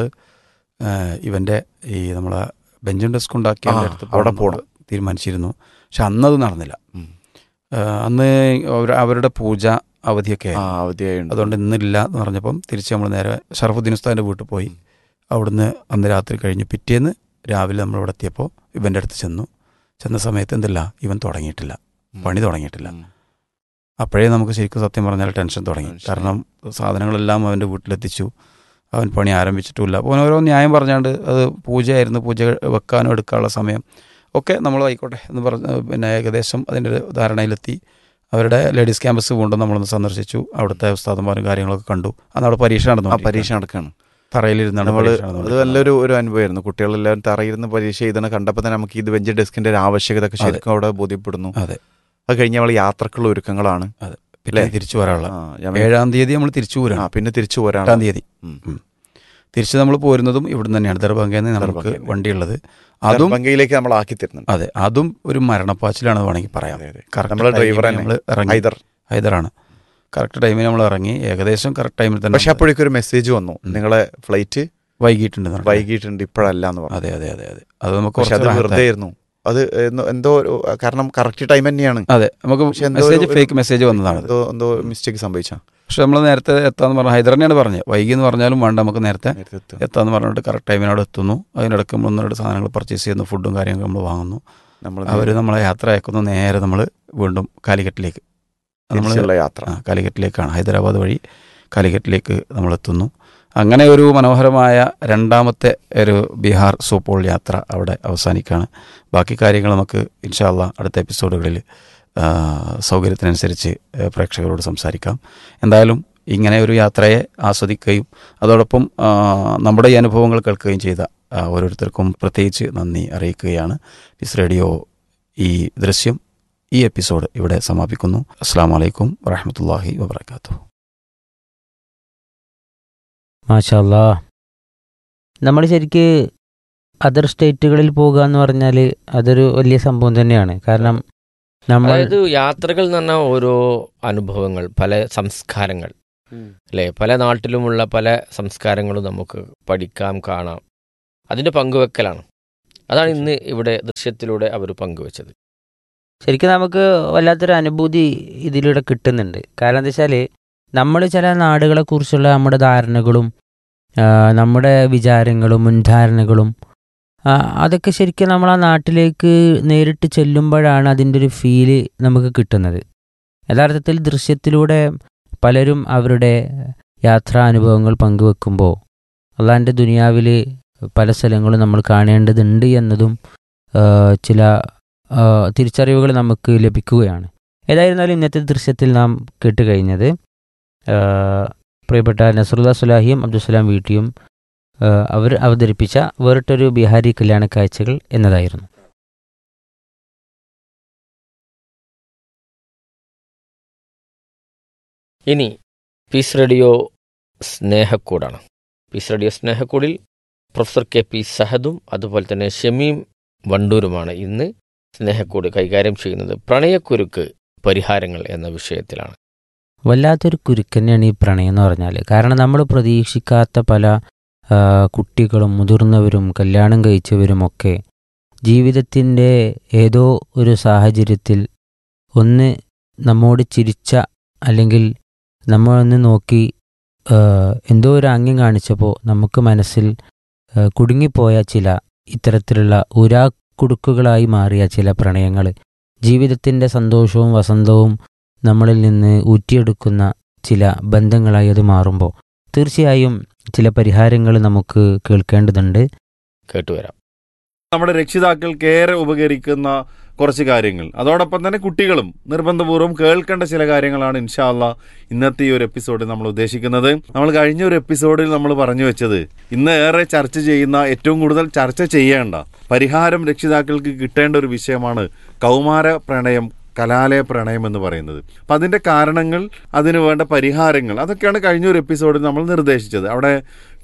ഇവൻ്റെ ഈ നമ്മളെ ബെഞ്ചും ഡെസ്ക് ഉണ്ടാക്കി ആ, അടുത്ത് അവിടെ പോകണം പോകണം. തീരുമാനിച്ചിരുന്നു. പക്ഷെ അന്നത് നടന്നില്ല. ഉം. ആ, അന്ന് അവർ- അവരുടെ പൂജ അവധിയൊക്കെ ആ ആയിരുന്നു. അവധിയായുണ്ട്. അതുകൊണ്ട് ഇന്നില്ല എന്ന് പറഞ്ഞപ്പം തിരിച്ച് നമ്മൾ നേരെ ഷറഫുദ്ദീൻ ഉസ്താദിൻ്റെ വീട്ടിൽ പോയി. അവിടുന്ന് അന്ന് രാത്രി കഴിഞ്ഞ് പിറ്റേന്ന് രാവിലെ നമ്മൾ ഇവിടെ എത്തിയപ്പോൾ ഇവൻ്റെ അടുത്ത് ചെന്നു. ചെന്ന സമയത്ത് എന്തല്ല ഇവൻ തുടങ്ങിയിട്ടില്ല, പണി തുടങ്ങിയിട്ടില്ല. ഉം. അപ്പോഴേ നമുക്ക് ശരിക്കും സത്യം പറഞ്ഞാൽ ടെൻഷൻ തുടങ്ങി. ടെൻഷൻ. കാരണം സാധനങ്ങളെല്ലാം അവൻ്റെ വീട്ടിലെത്തിച്ചു, അവൻ പണി ആരംഭിച്ചിട്ടുമില്ല. അപ്പോൾ ഓരോ ന്യായം പറഞ്ഞാണ്ട് അത് പൂജയായിരുന്നു, പൂജ വെക്കാനും എടുക്കാനുള്ള സമയം ഒക്കെ നമ്മൾ ആയിക്കോട്ടെ എന്ന് പറഞ്ഞ് പിന്നെ ഏകദേശം അതിൻ്റെ ഒരു ധാരണയിലെത്തി. അവരുടെ ലേഡീസ് ക്യാമ്പസ് കൊണ്ടും നമ്മളൊന്ന് സന്ദർശിച്ചു. അവിടുത്തെ ഉസ്താദന്മാരും കാര്യങ്ങളൊക്കെ കണ്ടു. അന്ന് അവിടെ പരീക്ഷ ആ നടന്നു. പരീക്ഷ നടക്കാണ്. തറയിലിരുന്നാണ് നമ്മള് പരീക്ഷ അത് നടന്നുകൊണ്ടിരിക്കുന്നത്. നല്ലൊരു ഒരു അനുഭവമായിരുന്നു. കുട്ടികളെല്ലാവരും തറയിരുന്ന് പരീക്ഷ എഴുതണ കണ്ടപ്പോൾ തന്നെ നമുക്ക് ഇത് വെഞ്ച് ഡെസ്കിന്റെ ഒരു ആവശ്യകത ഒക്കെ ശരിക്കും അവിടെ ബോധ്യപ്പെടുന്നു. അതെ അത് കഴിഞ്ഞ് നമ്മൾ യാത്രക്കുള്ള ഒരുക്കങ്ങളാണ്. അതെ പിന്നെ തിരിച്ചു വരാനുള്ള ആ, ഞാൻ- ഏഴാം തീയതി നമ്മൾ തിരിച്ചു ആ, പോരാണ്. പിന്നെ തിരിച്ചു പോരാണ്. എട്ടാം തീയതി ഉം. ഉം. തിരിച്ച് നമ്മൾ പോരുന്നതും ഇവിടുന്ന് തന്നെയാണ്. ദർബംഗയിൽ നിന്ന് നമുക്ക് ദർബംഗയിൽ. വണ്ടിയുള്ളത്. അതും ദർബംഗയിലേക്ക് നമ്മൾ ആക്കി തരുന്നുണ്ട്. അതെ അതും ഒരു മരണപ്പാച്ചിലാണ് വേണമെങ്കിൽ പറയാം. അതെ, അതെ. കറക്റ്റ് നമ്മളെ ടൈമിന് ഡ്രൈവർ തന്നെ നമ്മള് ഇറങ്ങി. ഹൈദർ. ഹൈദറാണ്. കറക്റ്റ് ടൈമിൽ നമ്മൾ ഇറങ്ങി. ഏകദേശം കറക്റ്റ് ടൈമിൽ തന്നെ പക്ഷെ അപ്പോഴേക്കും ഒരു മെസ്സേജ് വന്നു, ഉം. നിങ്ങളെ ഫ്ലൈറ്റ് വൈകിട്ടുണ്ട് എന്ന് പറഞ്ഞു. വൈകിട്ടുണ്ട്, ഇപ്പോഴല്ല എന്ന് പറഞ്ഞു. അതെ അതെ അതെ അതെ അത് നമുക്ക് പക്ഷെ അത് കുറച്ച് വെറുതെ റാഹത്തായി. ആയിരുന്നു. അത് എന്തോ- എന്തോ ഒരു- കാരണം കറക്റ്റ് ടൈം തന്നെയാണ്. അതെ നമുക്ക് പക്ഷെ എന്തോ മെസ്സേജ് ഒരു- ഫേക്ക് മെസ്സേജ് വന്നതാണ്. എന്തോ എന്തോ മിസ്റ്റേക്ക് സംഭവിച്ച. പക്ഷെ നമ്മൾ നേരത്തെ എത്താന്ന് പറഞ്ഞു. ഹൈദർ തന്നെയാണ് പറഞ്ഞത്. വൈകി എന്ന് പറഞ്ഞാലും വേണ്ട, നമുക്ക് നേരത്തെ എത്താന്ന് പറഞ്ഞിട്ട് കറക്റ്റ് ടൈമിനവിടെ എത്തുന്നു. അതിനിടയ്ക്ക് നമ്മൾ ഒന്ന് രണ്ട് സാധനങ്ങൾ പർച്ചേസ് ചെയ്യുന്നു, ഫുഡും കാര്യങ്ങളും നമ്മൾ വാങ്ങുന്നു. നമ്മൾ അവർ നമ്മളെ യാത്ര അയക്കുന്നു. നേരെ നമ്മൾ വീണ്ടും കാലിക്കറ്റിലേക്ക് നമ്മൾ തിരിച്ചുള്ള യാത്ര. ആ, കാലിക്കറ്റിലേക്കാണ്. ഹൈദരാബാദ് വഴി കാലിക്കറ്റിലേക്ക് നമ്മൾ എത്തുന്നു. അങ്ങനെ ഒരു മനോഹരമായ രണ്ടാമത്തെ ഒരു ബീഹാർ സൂപ്പോൾ യാത്ര അവിടെ അവസാനിക്കുകയാണ്. ബാക്കി കാര്യങ്ങൾ നമുക്ക് ഇൻഷാ അല്ലാ അടുത്ത എപ്പിസോഡുകളിൽ ആ, സൗകര്യത്തിനനുസരിച്ച് ആ, പ്രേക്ഷകരോട് സംസാരിക്കാം. എന്തായാലും ഇങ്ങനെ ഒരു യാത്രയെ ആസ്വദിക്കുകയും അതോടൊപ്പം ആ, നമ്മുടെ ഈ അനുഭവങ്ങൾ കേൾക്കുകയും ചെയ്ത ആ, ഓരോരുത്തർക്കും പ്രത്യേകിച്ച് നന്ദി അറിയിക്കുകയാണ്. പീസ് റേഡിയോ ഈ ദൃശ്യം ഈ എപ്പിസോഡ് ഇവിടെ സമാപിക്കുന്നു. അസ്സാം വലൈക്കും വറഹമത്തല്ലാഹി വബർക്കാത്തു. മാഷാ അല്ലാ. നമ്മൾ ശരിക്ക് അതർ സ്റ്റേറ്റുകളിൽ പോകുക എന്ന് പറഞ്ഞാൽ അതൊരു വലിയ സംഭവം തന്നെയാണ്. കാരണം നമ്മൾ അതായത് യാത്രകൾ എന്ന് പറഞ്ഞാൽ ഓരോ അനുഭവങ്ങൾ, പല സംസ്കാരങ്ങൾ അല്ലേ, പല നാട്ടിലുമുള്ള പല സംസ്കാരങ്ങളും നമുക്ക് പഠിക്കാം, കാണാം. അതിൻ്റെ പങ്കുവെക്കലാണ്. അതാണ് ഇന്ന് ഇവിടെ ദൃശ്യത്തിലൂടെ അവർ പങ്കുവെച്ചത്. ശരിക്കും നമുക്ക് വല്ലാത്തൊരു അനുഭൂതി ഇതിലൂടെ കിട്ടുന്നുണ്ട്. കാരണം എന്താ വെച്ചാൽ നമ്മൾ ചില നാടുകളെക്കുറിച്ചുള്ള നമ്മുടെ ധാരണകളും ആ, നമ്മുടെ വിചാരങ്ങളും മുൻധാരണകളും ആ, അതൊക്കെ ശരിക്കും നമ്മൾ ആ നാട്ടിലേക്ക് നേരിട്ട് ചെല്ലുമ്പോഴാണ് അതിൻ്റെ ഒരു ഫീല് നമുക്ക് കിട്ടുന്നത്. യഥാർത്ഥത്തിൽ ദൃശ്യത്തിലൂടെ പലരും അവരുടെ യാത്രാനുഭവങ്ങൾ പങ്കുവെക്കുമ്പോൾ അള്ളാഹിൻ്റെ ദുനിയാവിൽ പല സ്ഥലങ്ങളും നമ്മൾ കാണേണ്ടതുണ്ട് എന്നതും ആ, ചില ആ, തിരിച്ചറിവുകൾ നമുക്ക് ലഭിക്കുകയാണ്. ഏതായിരുന്നാലും ഇന്നത്തെ ദൃശ്യത്തിൽ നാം കേട്ടുകഴിഞ്ഞത് ആ, പ്രിയപ്പെട്ട നസറുല്ലാ സുലാഹിയും അബ്ദുസലാം വീട്ടിയും ആ, അവർ അവതരിപ്പിച്ച വേറിട്ടൊരു ബിഹാരി കല്യാണ കാഴ്ചകൾ എന്നതായിരുന്നു. ഇനി piece radio സ്നേഹക്കൂടാണ്. Piece radio സ്നേഹക്കൂടിൽ professor K P സഹദും അതുപോലെ തന്നെ ഷമീം വണ്ടൂരുമാണ് ഇന്ന് സ്നേഹക്കൂട് കൈകാര്യം ചെയ്യുന്നത്. പ്രണയക്കുരുക്ക് പരിഹാരങ്ങൾ എന്ന വിഷയത്തിലാണ്. വല്ലാത്തൊരു കുരുക്ക് തന്നെയാണ് ഈ പ്രണയം എന്ന് പറഞ്ഞാൽ. കാരണം നമ്മൾ പ്രതീക്ഷിക്കാത്ത പല ആ, കുട്ടികളും മുതിർന്നവരും കല്യാണം കഴിച്ചവരുമൊക്കെ ജീവിതത്തിൻ്റെ ഏതോ ഒരു സാഹചര്യത്തിൽ ഒന്ന് നമ്മോട് ചിരിച്ച അല്ലെങ്കിൽ നമ്മളൊന്ന് നോക്കി ആ, എന്തോ ഒരു ആംഗ്യം കാണിച്ചപ്പോൾ നമുക്ക് മനസ്സിൽ ആ, കുടുങ്ങിപ്പോയ ചില ഇത്തരത്തിലുള്ള ഉരാക്കുടുക്കുകളായി മാറിയ ചില പ്രണയങ്ങൾ ജീവിതത്തിൻ്റെ സന്തോഷവും വസന്തവും നമ്മളിൽ നിന്ന് ഊറ്റിയെടുക്കുന്ന ചില ബന്ധങ്ങളായി അത് മാറുമ്പോൾ തീർച്ചയായും ചില പരിഹാരങ്ങൾ നമുക്ക് കേൾക്കേണ്ടതുണ്ട്. കേട്ടുവരാം. നമ്മുടെ രക്ഷിതാക്കൾക്ക് ഏറെ ഉപകരിക്കുന്ന കുറച്ച് കാര്യങ്ങൾ, അതോടൊപ്പം തന്നെ കുട്ടികളും നിർബന്ധപൂർവ്വം കേൾക്കേണ്ട ചില കാര്യങ്ങളാണ് ഇൻഷാ അള്ളാ ഇന്നത്തെ ഈ ഒരു എപ്പിസോഡിൽ നമ്മൾ ഉദ്ദേശിക്കുന്നത്. നമ്മൾ കഴിഞ്ഞ ഒരു എപ്പിസോഡിൽ നമ്മൾ പറഞ്ഞു വെച്ചത് ഇന്ന് ഏറെ ചർച്ച ചെയ്യുന്ന, ഏറ്റവും കൂടുതൽ ചർച്ച ചെയ്യേണ്ട, പരിഹാരം രക്ഷിതാക്കൾക്ക് കിട്ടേണ്ട ഒരു വിഷയമാണ് കൗമാര പ്രണയം, കലാലയ പ്രണയം എന്ന് പറയുന്നത്. അപ്പം അതിൻ്റെ കാരണങ്ങൾ, അതിന് വേണ്ട പരിഹാരങ്ങൾ, അതൊക്കെയാണ് കഴിഞ്ഞൊരു എപ്പിസോഡിൽ നമ്മൾ നിർദ്ദേശിച്ചത്. അവിടെ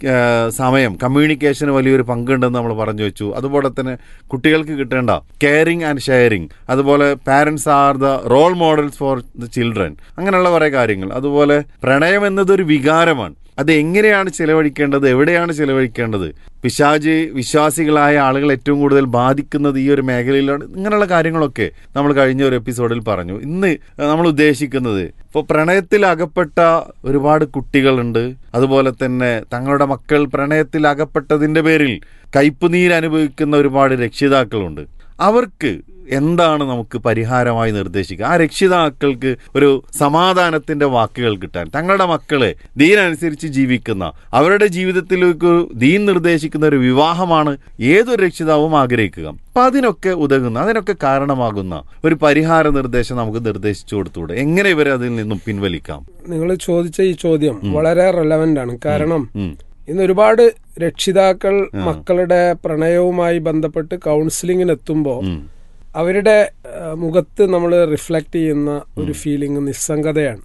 സമയം, കമ്മ്യൂണിക്കേഷന് വലിയൊരു പങ്കുണ്ടെന്ന് നമ്മൾ പറഞ്ഞു വെച്ചു. അതുപോലെ തന്നെ കുട്ടികൾക്ക് കിട്ടേണ്ട കെയറിങ് ആൻഡ് ഷെയറിങ്, അതുപോലെ parents are the role models for the children, അങ്ങനെയുള്ള കുറേ കാര്യങ്ങൾ. അതുപോലെ പ്രണയം എന്നതൊരു വികാരമാണ്, അത് എങ്ങനെയാണ് ചിലവഴിക്കേണ്ടത്, എവിടെയാണ് ചിലവഴിക്കേണ്ടത്, പിശാച് വിശ്വാസികളായ ആളുകൾ ഏറ്റവും കൂടുതൽ ബാധിക്കുന്നത് ഈ ഒരു മേഖലയിലാണ്, ഇങ്ങനെയുള്ള കാര്യങ്ങളൊക്കെ നമ്മൾ കഴിഞ്ഞ ഒരു എപ്പിസോഡിൽ പറഞ്ഞു. ഇന്ന് നമ്മൾ ഉദ്ദേശിക്കുന്നത്, ഇപ്പോൾ പ്രണയത്തിൽ അകപ്പെട്ട ഒരുപാട് കുട്ടികളുണ്ട്, അതുപോലെ തന്നെ തങ്ങളുടെ മക്കൾ പ്രണയത്തിൽ അകപ്പെട്ടതിൻ്റെ പേരിൽ കയ്പുനീര് അനുഭവിക്കുന്ന ഒരുപാട് രക്ഷിതാക്കളുണ്ട്. അവർക്ക് എന്താണ് നമുക്ക് പരിഹാരമായി നിർദ്ദേശിക്കുക? ആ രക്ഷിതാക്കൾക്ക് ഒരു സമാധാനത്തിന്റെ വാക്കുകൾ കിട്ടാൻ, തങ്ങളുടെ മക്കളെ ദീൻ അനുസരിച്ച് ജീവിക്കുന്ന, അവരുടെ ജീവിതത്തിലേക്ക് ദീൻ നിർദ്ദേശിക്കുന്ന ഒരു വിവാഹമാണ് ഏതൊരു രക്ഷിതാവും ആഗ്രഹിക്കുക. അപ്പൊ അതിനൊക്കെ ഉതകുന്ന, അതിനൊക്കെ കാരണമാകുന്ന ഒരു പരിഹാര നിർദ്ദേശം നമുക്ക് നിർദ്ദേശിച്ചു കൊടുത്തൂടെ? എങ്ങനെ ഇവരെ അതിൽ നിന്നും പിൻവലിക്കാം? നിങ്ങൾ ചോദിച്ച ഈ ചോദ്യം വളരെ റെലവന്റ് ആണ്. കാരണം ഇന്ന് ഒരുപാട് രക്ഷിതാക്കൾ മക്കളുടെ പ്രണയവുമായി ബന്ധപ്പെട്ട് കൗൺസിലിങ്ങിന് എത്തുമ്പോൾ അവരുടെ മുഖത്ത് നമ്മൾ റിഫ്ലക്ട് ചെയ്യുന്ന ഒരു ഫീലിംഗ് നിസ്സംഗതയാണ്,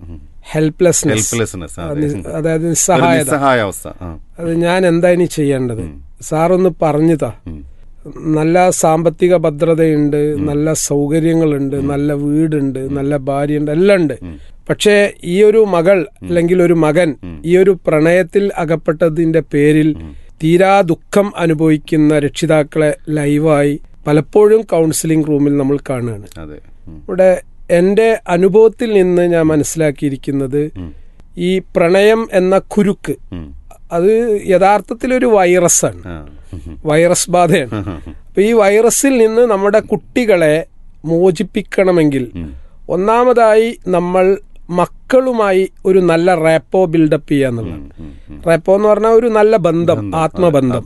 ഹെൽപ്ലെസ്നെസ്, അതായത് നിസ്സഹായത. അത് ഞാൻ എന്താ ഇനി ചെയ്യേണ്ടത്, സാറൊന്ന് പറഞ്ഞുതാ. നല്ല സാമ്പത്തിക ഭദ്രതയുണ്ട്, നല്ല സൗകര്യങ്ങളുണ്ട്, നല്ല വീടുണ്ട്, നല്ല ഭാര്യയുണ്ട്, എല്ലാം ഉണ്ട്. പക്ഷേ ഈ ഒരു മകൾ അല്ലെങ്കിൽ ഒരു മകൻ ഈ ഒരു പ്രണയത്തിൽ അകപ്പെട്ടതിന്റെ പേരിൽ തീരാ ദുഃഖം അനുഭവിക്കുന്ന രക്ഷിതാക്കളെ ലൈവായി പലപ്പോഴും കൗൺസിലിംഗ് റൂമിൽ നമ്മൾ കാണുകയാണ്. ഇവിടെ എൻ്റെ അനുഭവത്തിൽ നിന്ന് ഞാൻ മനസ്സിലാക്കിയിരിക്കുന്നത്, ഈ പ്രണയം എന്ന കുരുക്ക് അത് യഥാർത്ഥത്തിൽ ഒരു വൈറസാണ്, വൈറസ് ബാധയാണ്. അപ്പൊ ഈ വൈറസിൽ നിന്ന് നമ്മുടെ കുട്ടികളെ മോചിപ്പിക്കണമെങ്കിൽ ഒന്നാമതായി നമ്മൾ മക്കളുമായി ഒരു നല്ല റാപ്പോ ബിൽഡപ്പ് ചെയ്യുക എന്നുള്ളതാണ്. റാപ്പോ എന്ന് പറഞ്ഞാൽ ഒരു നല്ല ബന്ധം, ആത്മബന്ധം.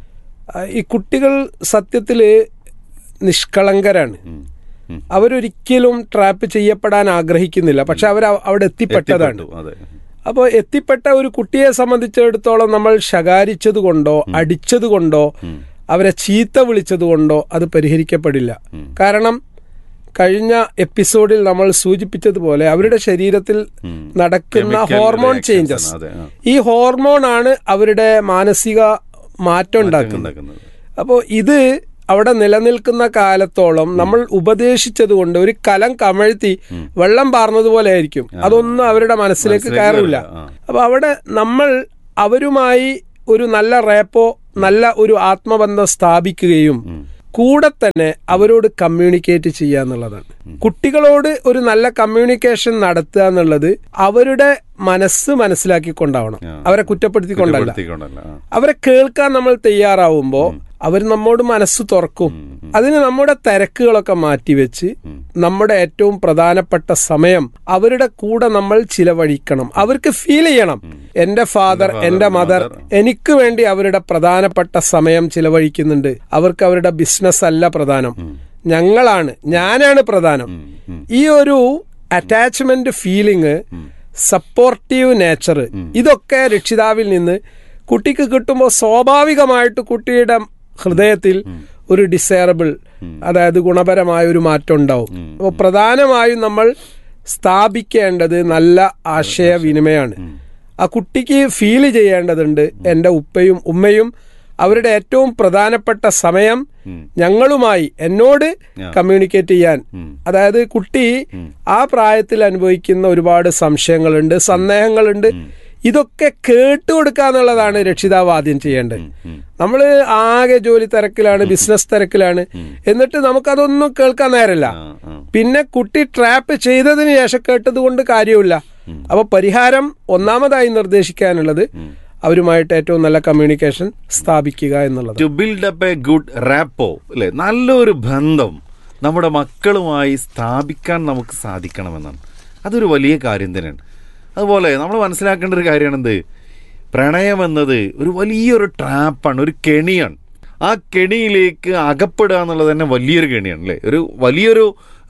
ഈ കുട്ടികൾ സത്യത്തില് നിഷ്കളങ്കരാണ്, അവരൊരിക്കലും ട്രാപ്പ് ചെയ്യപ്പെടാൻ ആഗ്രഹിക്കുന്നില്ല, പക്ഷെ അവർ അവിടെ എത്തിപ്പെട്ടതാണ്. അപ്പോൾ എത്തിപ്പെട്ട ഒരു കുട്ടിയെ സംബന്ധിച്ചിടത്തോളം നമ്മൾ ശകാരിച്ചത് കൊണ്ടോ അടിച്ചത് കൊണ്ടോ അവരെ ചീത്ത വിളിച്ചത് കൊണ്ടോ അത് പരിഹരിക്കപ്പെടില്ല. കാരണം കഴിഞ്ഞ എപ്പിസോഡിൽ നമ്മൾ സൂചിപ്പിച്ചതുപോലെ അവരുടെ ശരീരത്തിൽ നടക്കുന്ന ഹോർമോൺ ചേഞ്ചസ്, ഈ ഹോർമോൺ ആണ് അവരുടെ മാനസിക മാറ്റം ഉണ്ടാക്കുന്നത്. അപ്പോൾ ഇത് അവിടെ നിലനിൽക്കുന്ന കാലത്തോളം നമ്മൾ ഉപദേശിച്ചത് കൊണ്ട് ഒരു കലം കമഴ്ത്തി വെള്ളം പാർന്നതുപോലെ ആയിരിക്കും, അതൊന്നും അവരുടെ മനസ്സിലേക്ക് കയറില്ല. അപ്പൊ അവിടെ നമ്മൾ അവരുമായി ഒരു നല്ല റേപ്പോ, നല്ല ഒരു ആത്മബന്ധം സ്ഥാപിക്കുകയും കൂടെ തന്നെ അവരോട് കമ്മ്യൂണിക്കേറ്റ് ചെയ്യുക എന്നുള്ളതാണ്. കുട്ടികളോട് ഒരു നല്ല കമ്മ്യൂണിക്കേഷൻ നടത്തുക എന്നുള്ളത് അവരുടെ മനസ്സ് മനസ്സിലാക്കിക്കൊണ്ടാവണം, അവരെ കുറ്റപ്പെടുത്തിക്കൊണ്ടല്ല. അവരെ കേൾക്കാൻ നമ്മൾ തയ്യാറാവുമ്പോൾ അവർ നമ്മോട് മനസ്സ് തുറക്കും. അതിന് നമ്മുടെ തിരക്കുകളൊക്കെ മാറ്റിവെച്ച് നമ്മുടെ ഏറ്റവും പ്രധാനപ്പെട്ട സമയം അവരുടെ കൂടെ നമ്മൾ ചിലവഴിക്കണം. അവർക്ക് ഫീൽ ചെയ്യണം, എന്റെ ഫാദർ, എന്റെ മദർ എനിക്ക് വേണ്ടി അവരുടെ പ്രധാനപ്പെട്ട സമയം ചിലവഴിക്കുന്നുണ്ട്. അവർക്ക് അവരുടെ ബിസിനസ് അല്ല പ്രധാനം, ഞങ്ങളാണ്, ഞാനാണ് പ്രധാനം. ഈ ഒരു അറ്റാച്ച്മെന്റ് ഫീലിംഗ്, സപ്പോർട്ടീവ് നേച്ചർ, ഇതൊക്കെ രക്ഷിതാവിൽ നിന്ന് കുട്ടിക്ക് കിട്ടുമ്പോൾ സ്വാഭാവികമായിട്ട് കുട്ടിയുടെ ഹൃദയത്തിൽ ഒരു ഡിസൈറബിൾ, അതായത് ഗുണപരമായ ഒരു മാറ്റം ഉണ്ടാവും. അപ്പോൾ പ്രധാനമായും നമ്മൾ സ്ഥാപിക്കേണ്ടത് നല്ല ആശയവിനിമയമാണ്. ആ കുട്ടിക്ക് ഫീൽ ചെയ്യേണ്ടതുണ്ട്, എൻ്റെ ഉപ്പയും ഉമ്മയും അവരുടെ ഏറ്റവും പ്രധാനപ്പെട്ട സമയം ഞങ്ങളുമായി, എന്നോട് കമ്മ്യൂണിക്കേറ്റ് ചെയ്യാൻ. അതായത് കുട്ടി ആ പ്രായത്തിൽ അനുഭവിക്കുന്ന ഒരുപാട് സംശയങ്ങളുണ്ട്, സന്ദേഹങ്ങളുണ്ട്. ഇതൊക്കെ കേട്ടുകൊടുക്കുക എന്നുള്ളതാണ് രക്ഷിതാവ് ആദ്യം ചെയ്യേണ്ടത്. നമ്മൾ ആകെ ജോലി തിരക്കിലാണ്, ബിസിനസ് തിരക്കിലാണ്, എന്നിട്ട് നമുക്കതൊന്നും കേൾക്കാൻ നേരമില്ല. പിന്നെ കുട്ടി ട്രാപ്പ് ചെയ്തതിന് ശേഷം കേട്ടത് കൊണ്ട് കാര്യമില്ല. അപ്പൊ പരിഹാരം ഒന്നാമതായി നിർദ്ദേശിക്കാനുള്ളത് അവരുമായിട്ട് ഏറ്റവും നല്ല കമ്മ്യൂണിക്കേഷൻ സ്ഥാപിക്കുക എന്നുള്ളത്. To build up A good rapport, അല്ലെ, നല്ലൊരു ബന്ധം നമ്മുടെ മക്കളുമായി സ്ഥാപിക്കാൻ നമുക്ക് സാധിക്കണമെന്നാണ്. അതൊരു വലിയ കാര്യം തന്നെയാണ്. അതുപോലെ നമ്മൾ മനസ്സിലാക്കേണ്ട ഒരു കാര്യമാണ് എന്ത്, പ്രണയം എന്നത് ഒരു വലിയൊരു ട്രാപ്പാണ്, ഒരു കെണിയാണ്. ആ കെണിയിലേക്ക് അകപ്പെടുക എന്നുള്ളത് തന്നെ വലിയൊരു കെണിയാണ്, അല്ലേ? ഒരു വലിയൊരു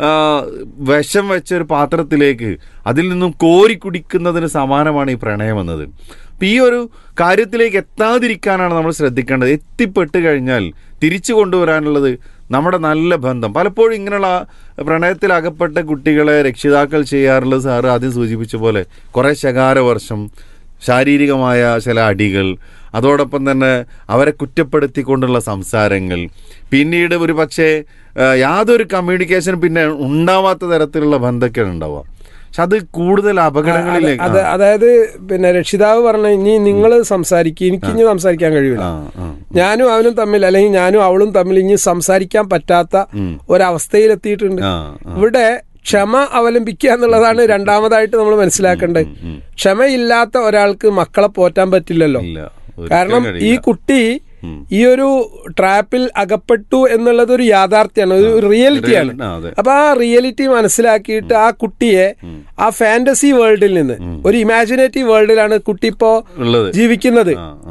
വിഷം വെച്ച ഒരു പാത്രത്തിലേക്ക് അതിൽ നിന്നും കോരി കുടിക്കുന്നതിന് സമാനമാണ് ഈ പ്രണയം എന്നത്. അപ്പം ഈ ഒരു കാര്യത്തിലേക്ക് എത്താതിരിക്കാനാണ് നമ്മൾ ശ്രദ്ധിക്കേണ്ടത്. എത്തിപ്പെട്ട് കഴിഞ്ഞാൽ തിരിച്ചു കൊണ്ടുവരാനുള്ളത് നമ്മുടെ നല്ല ബന്ധം. പലപ്പോഴും ഇങ്ങനെയുള്ള പ്രണയത്തിൽ അകപ്പെട്ട കുട്ടികളെ രക്ഷിതാക്കൾ ചെയ്യാറുള്ളത് സാറ് ആദ്യം സൂചിപ്പിച്ച പോലെ കുറേ ശകാരവർഷം, ശാരീരികമായ ചില അടികൾ, അതോടൊപ്പം തന്നെ അവരെ കുറ്റപ്പെടുത്തിക്കൊണ്ടുള്ള സംസാരങ്ങൾ, പിന്നീട് ഒരു പക്ഷേ യാതൊരു കമ്മ്യൂണിക്കേഷൻ പിന്നെ ഉണ്ടാവാത്ത തരത്തിലുള്ള ബന്ധമൊക്കെയാണ് ഉണ്ടാവുക. പക്ഷെ അത് കൂടുതൽ അപകടങ്ങളിലേക്ക്, അതായത് പിന്നെ രക്ഷിതാവ് പറഞ്ഞ ഇനി നിങ്ങൾ സംസാരിക്കും, എനിക്ക് ഇനി സംസാരിക്കാൻ കഴിയില്ല, ഞാനും അവനും തമ്മിൽ അല്ലെങ്കിൽ ഞാനും അവളും തമ്മിൽ ഇനി സംസാരിക്കാൻ പറ്റാത്ത ഒരവസ്ഥയിലെത്തിയിട്ടുണ്ട്. ഇവിടെ ക്ഷമ അവലംബിക്കുക എന്നുള്ളതാണ് രണ്ടാമതായിട്ട് നമ്മൾ മനസ്സിലാക്കേണ്ടത്. ക്ഷമയില്ലാത്ത ഒരാൾക്ക് മക്കളെ പോറ്റാൻ പറ്റില്ലല്ലോ. കാരണം ഈ കുട്ടി ഈ ഒരു ട്രാപ്പിൽ അകപ്പെട്ടു എന്നുള്ളത് ഒരു യാഥാർത്ഥ്യമാണ്, ഒരു റിയാലിറ്റിയാണ്. അപ്പൊ ആ റിയാലിറ്റി മനസ്സിലാക്കിയിട്ട് ആ കുട്ടിയെ ആ ഫാന്റസി വേൾഡിൽ നിന്ന് ഒരു ഇമാജിനേറ്റീവ് വേൾഡിലാണ് കുട്ടി ഇപ്പോ ജീവിക്കുന്നത്.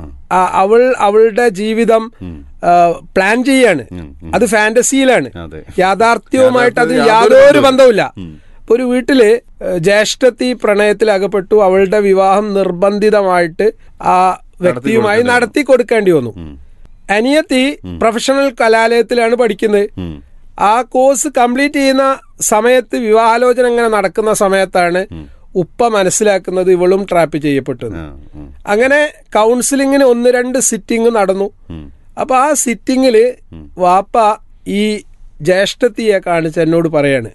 അവൾ അവളുടെ ജീവിതം പ്ലാൻ ചെയ്യാണ്, അത് ഫാന്റസിയിലാണ്, യാഥാർത്ഥ്യവുമായിട്ട് അതിന് യാതൊരു ബന്ധവുമില്ല. ഇപ്പൊ ഒരു വീട്ടില് ജ്യേഷ്ഠത്തി പ്രണയത്തിൽ അകപ്പെട്ടു, അവളുടെ വിവാഹം നിർബന്ധിതമായിട്ട് ആ വ്യക്തിയുമായി നടത്തി കൊടുക്കേണ്ടി വന്നു. അനിയത്തി പ്രൊഫഷണൽ കലാലയത്തിലാണ് പഠിക്കുന്നത്. ആ കോഴ്സ് കംപ്ലീറ്റ് ചെയ്യുന്ന സമയത്ത് വിവാഹാലോചന ഇങ്ങനെ നടക്കുന്ന സമയത്താണ് ഉപ്പ മനസ്സിലാക്കുന്നത് ഇവളും ട്രാപ്പ് ചെയ്യപ്പെട്ടു. അങ്ങനെ കൗൺസിലിങ്ങിന് ഒന്ന് രണ്ട് സിറ്റിംഗ് നടന്നു. അപ്പൊ ആ സിറ്റിങ്ങില് വാപ്പ ഈ ജ്യേഷ്ഠത്തിയെ കാണിച്ച് എന്നോട് പറയാണ്,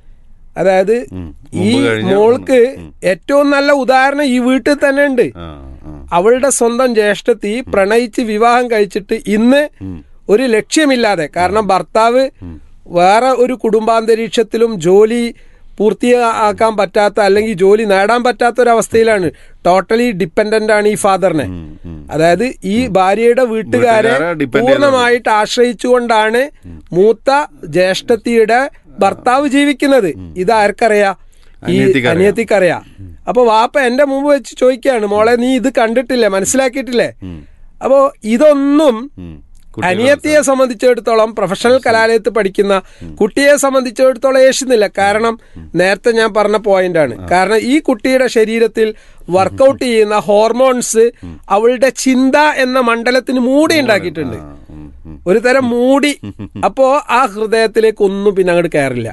അതായത് ഈ മോൾക്ക് ഏറ്റവും നല്ല ഉദാഹരണം ഈ വീട്ടിൽ തന്നെ ഉണ്ട്. അവളുടെ സ്വന്തം ജ്യേഷ്ഠത്തി പ്രണയിച്ച് വിവാഹം കഴിച്ചിട്ട് ഇന്ന് ഒരു ലക്ഷ്യമില്ലാതെ, കാരണം ഭർത്താവ് വേറെ ഒരു കുടുംബാന്തരീക്ഷത്തിലും ജോലി പൂർത്തിയാക്കാൻ പറ്റാത്ത അല്ലെങ്കിൽ ജോലി നേടാൻ പറ്റാത്ത ഒരു അവസ്ഥയിലാണ്, ടോട്ടലി ഡിപ്പെൻഡന്റ് ആണ് ഈ ഫാദറിനെ. അതായത് ഈ ഭാര്യയുടെ വീട്ടുകാരെ പൂർണ്ണമായിട്ട് ആശ്രയിച്ചുകൊണ്ടാണ് മൂത്ത ജ്യേഷ്ഠത്തിയുടെ ഭർത്താവ് ജീവിക്കുന്നത്. ഇത് ആർക്കറിയാ? ഈ അനിയത്തിക്കറിയാ. അപ്പൊ വാപ്പ എന്റെ മുമ്പ് വെച്ച് ചോദിക്കുകയാണ്, മോളെ നീ ഇത് കണ്ടിട്ടില്ലേ, മനസ്സിലാക്കിയിട്ടില്ലേ? അപ്പോ ഇതൊന്നും അനിയത്തിയെ സംബന്ധിച്ചിടത്തോളം, പ്രൊഫഷണൽ കലാലയത്തിൽ പഠിക്കുന്ന കുട്ടിയെ സംബന്ധിച്ചിടത്തോളം ഏശുന്നില്ല. കാരണം നേരത്തെ ഞാൻ പറഞ്ഞ പോയിന്റ് ആണ്. കാരണം ഈ കുട്ടിയുടെ ശരീരത്തിൽ വർക്കൗട്ട് ചെയ്യുന്ന ഹോർമോൺസ് അവളുടെ ചിന്ത എന്ന മണ്ഡലത്തിന് മൂടി ഉണ്ടാക്കിയിട്ടുണ്ട്, ഒരു തരം മൂടി. അപ്പോ ആ ഹൃദയത്തിലേക്ക് ഒന്നും പിന്നെ അങ്ങോട്ട് കയറില്ല.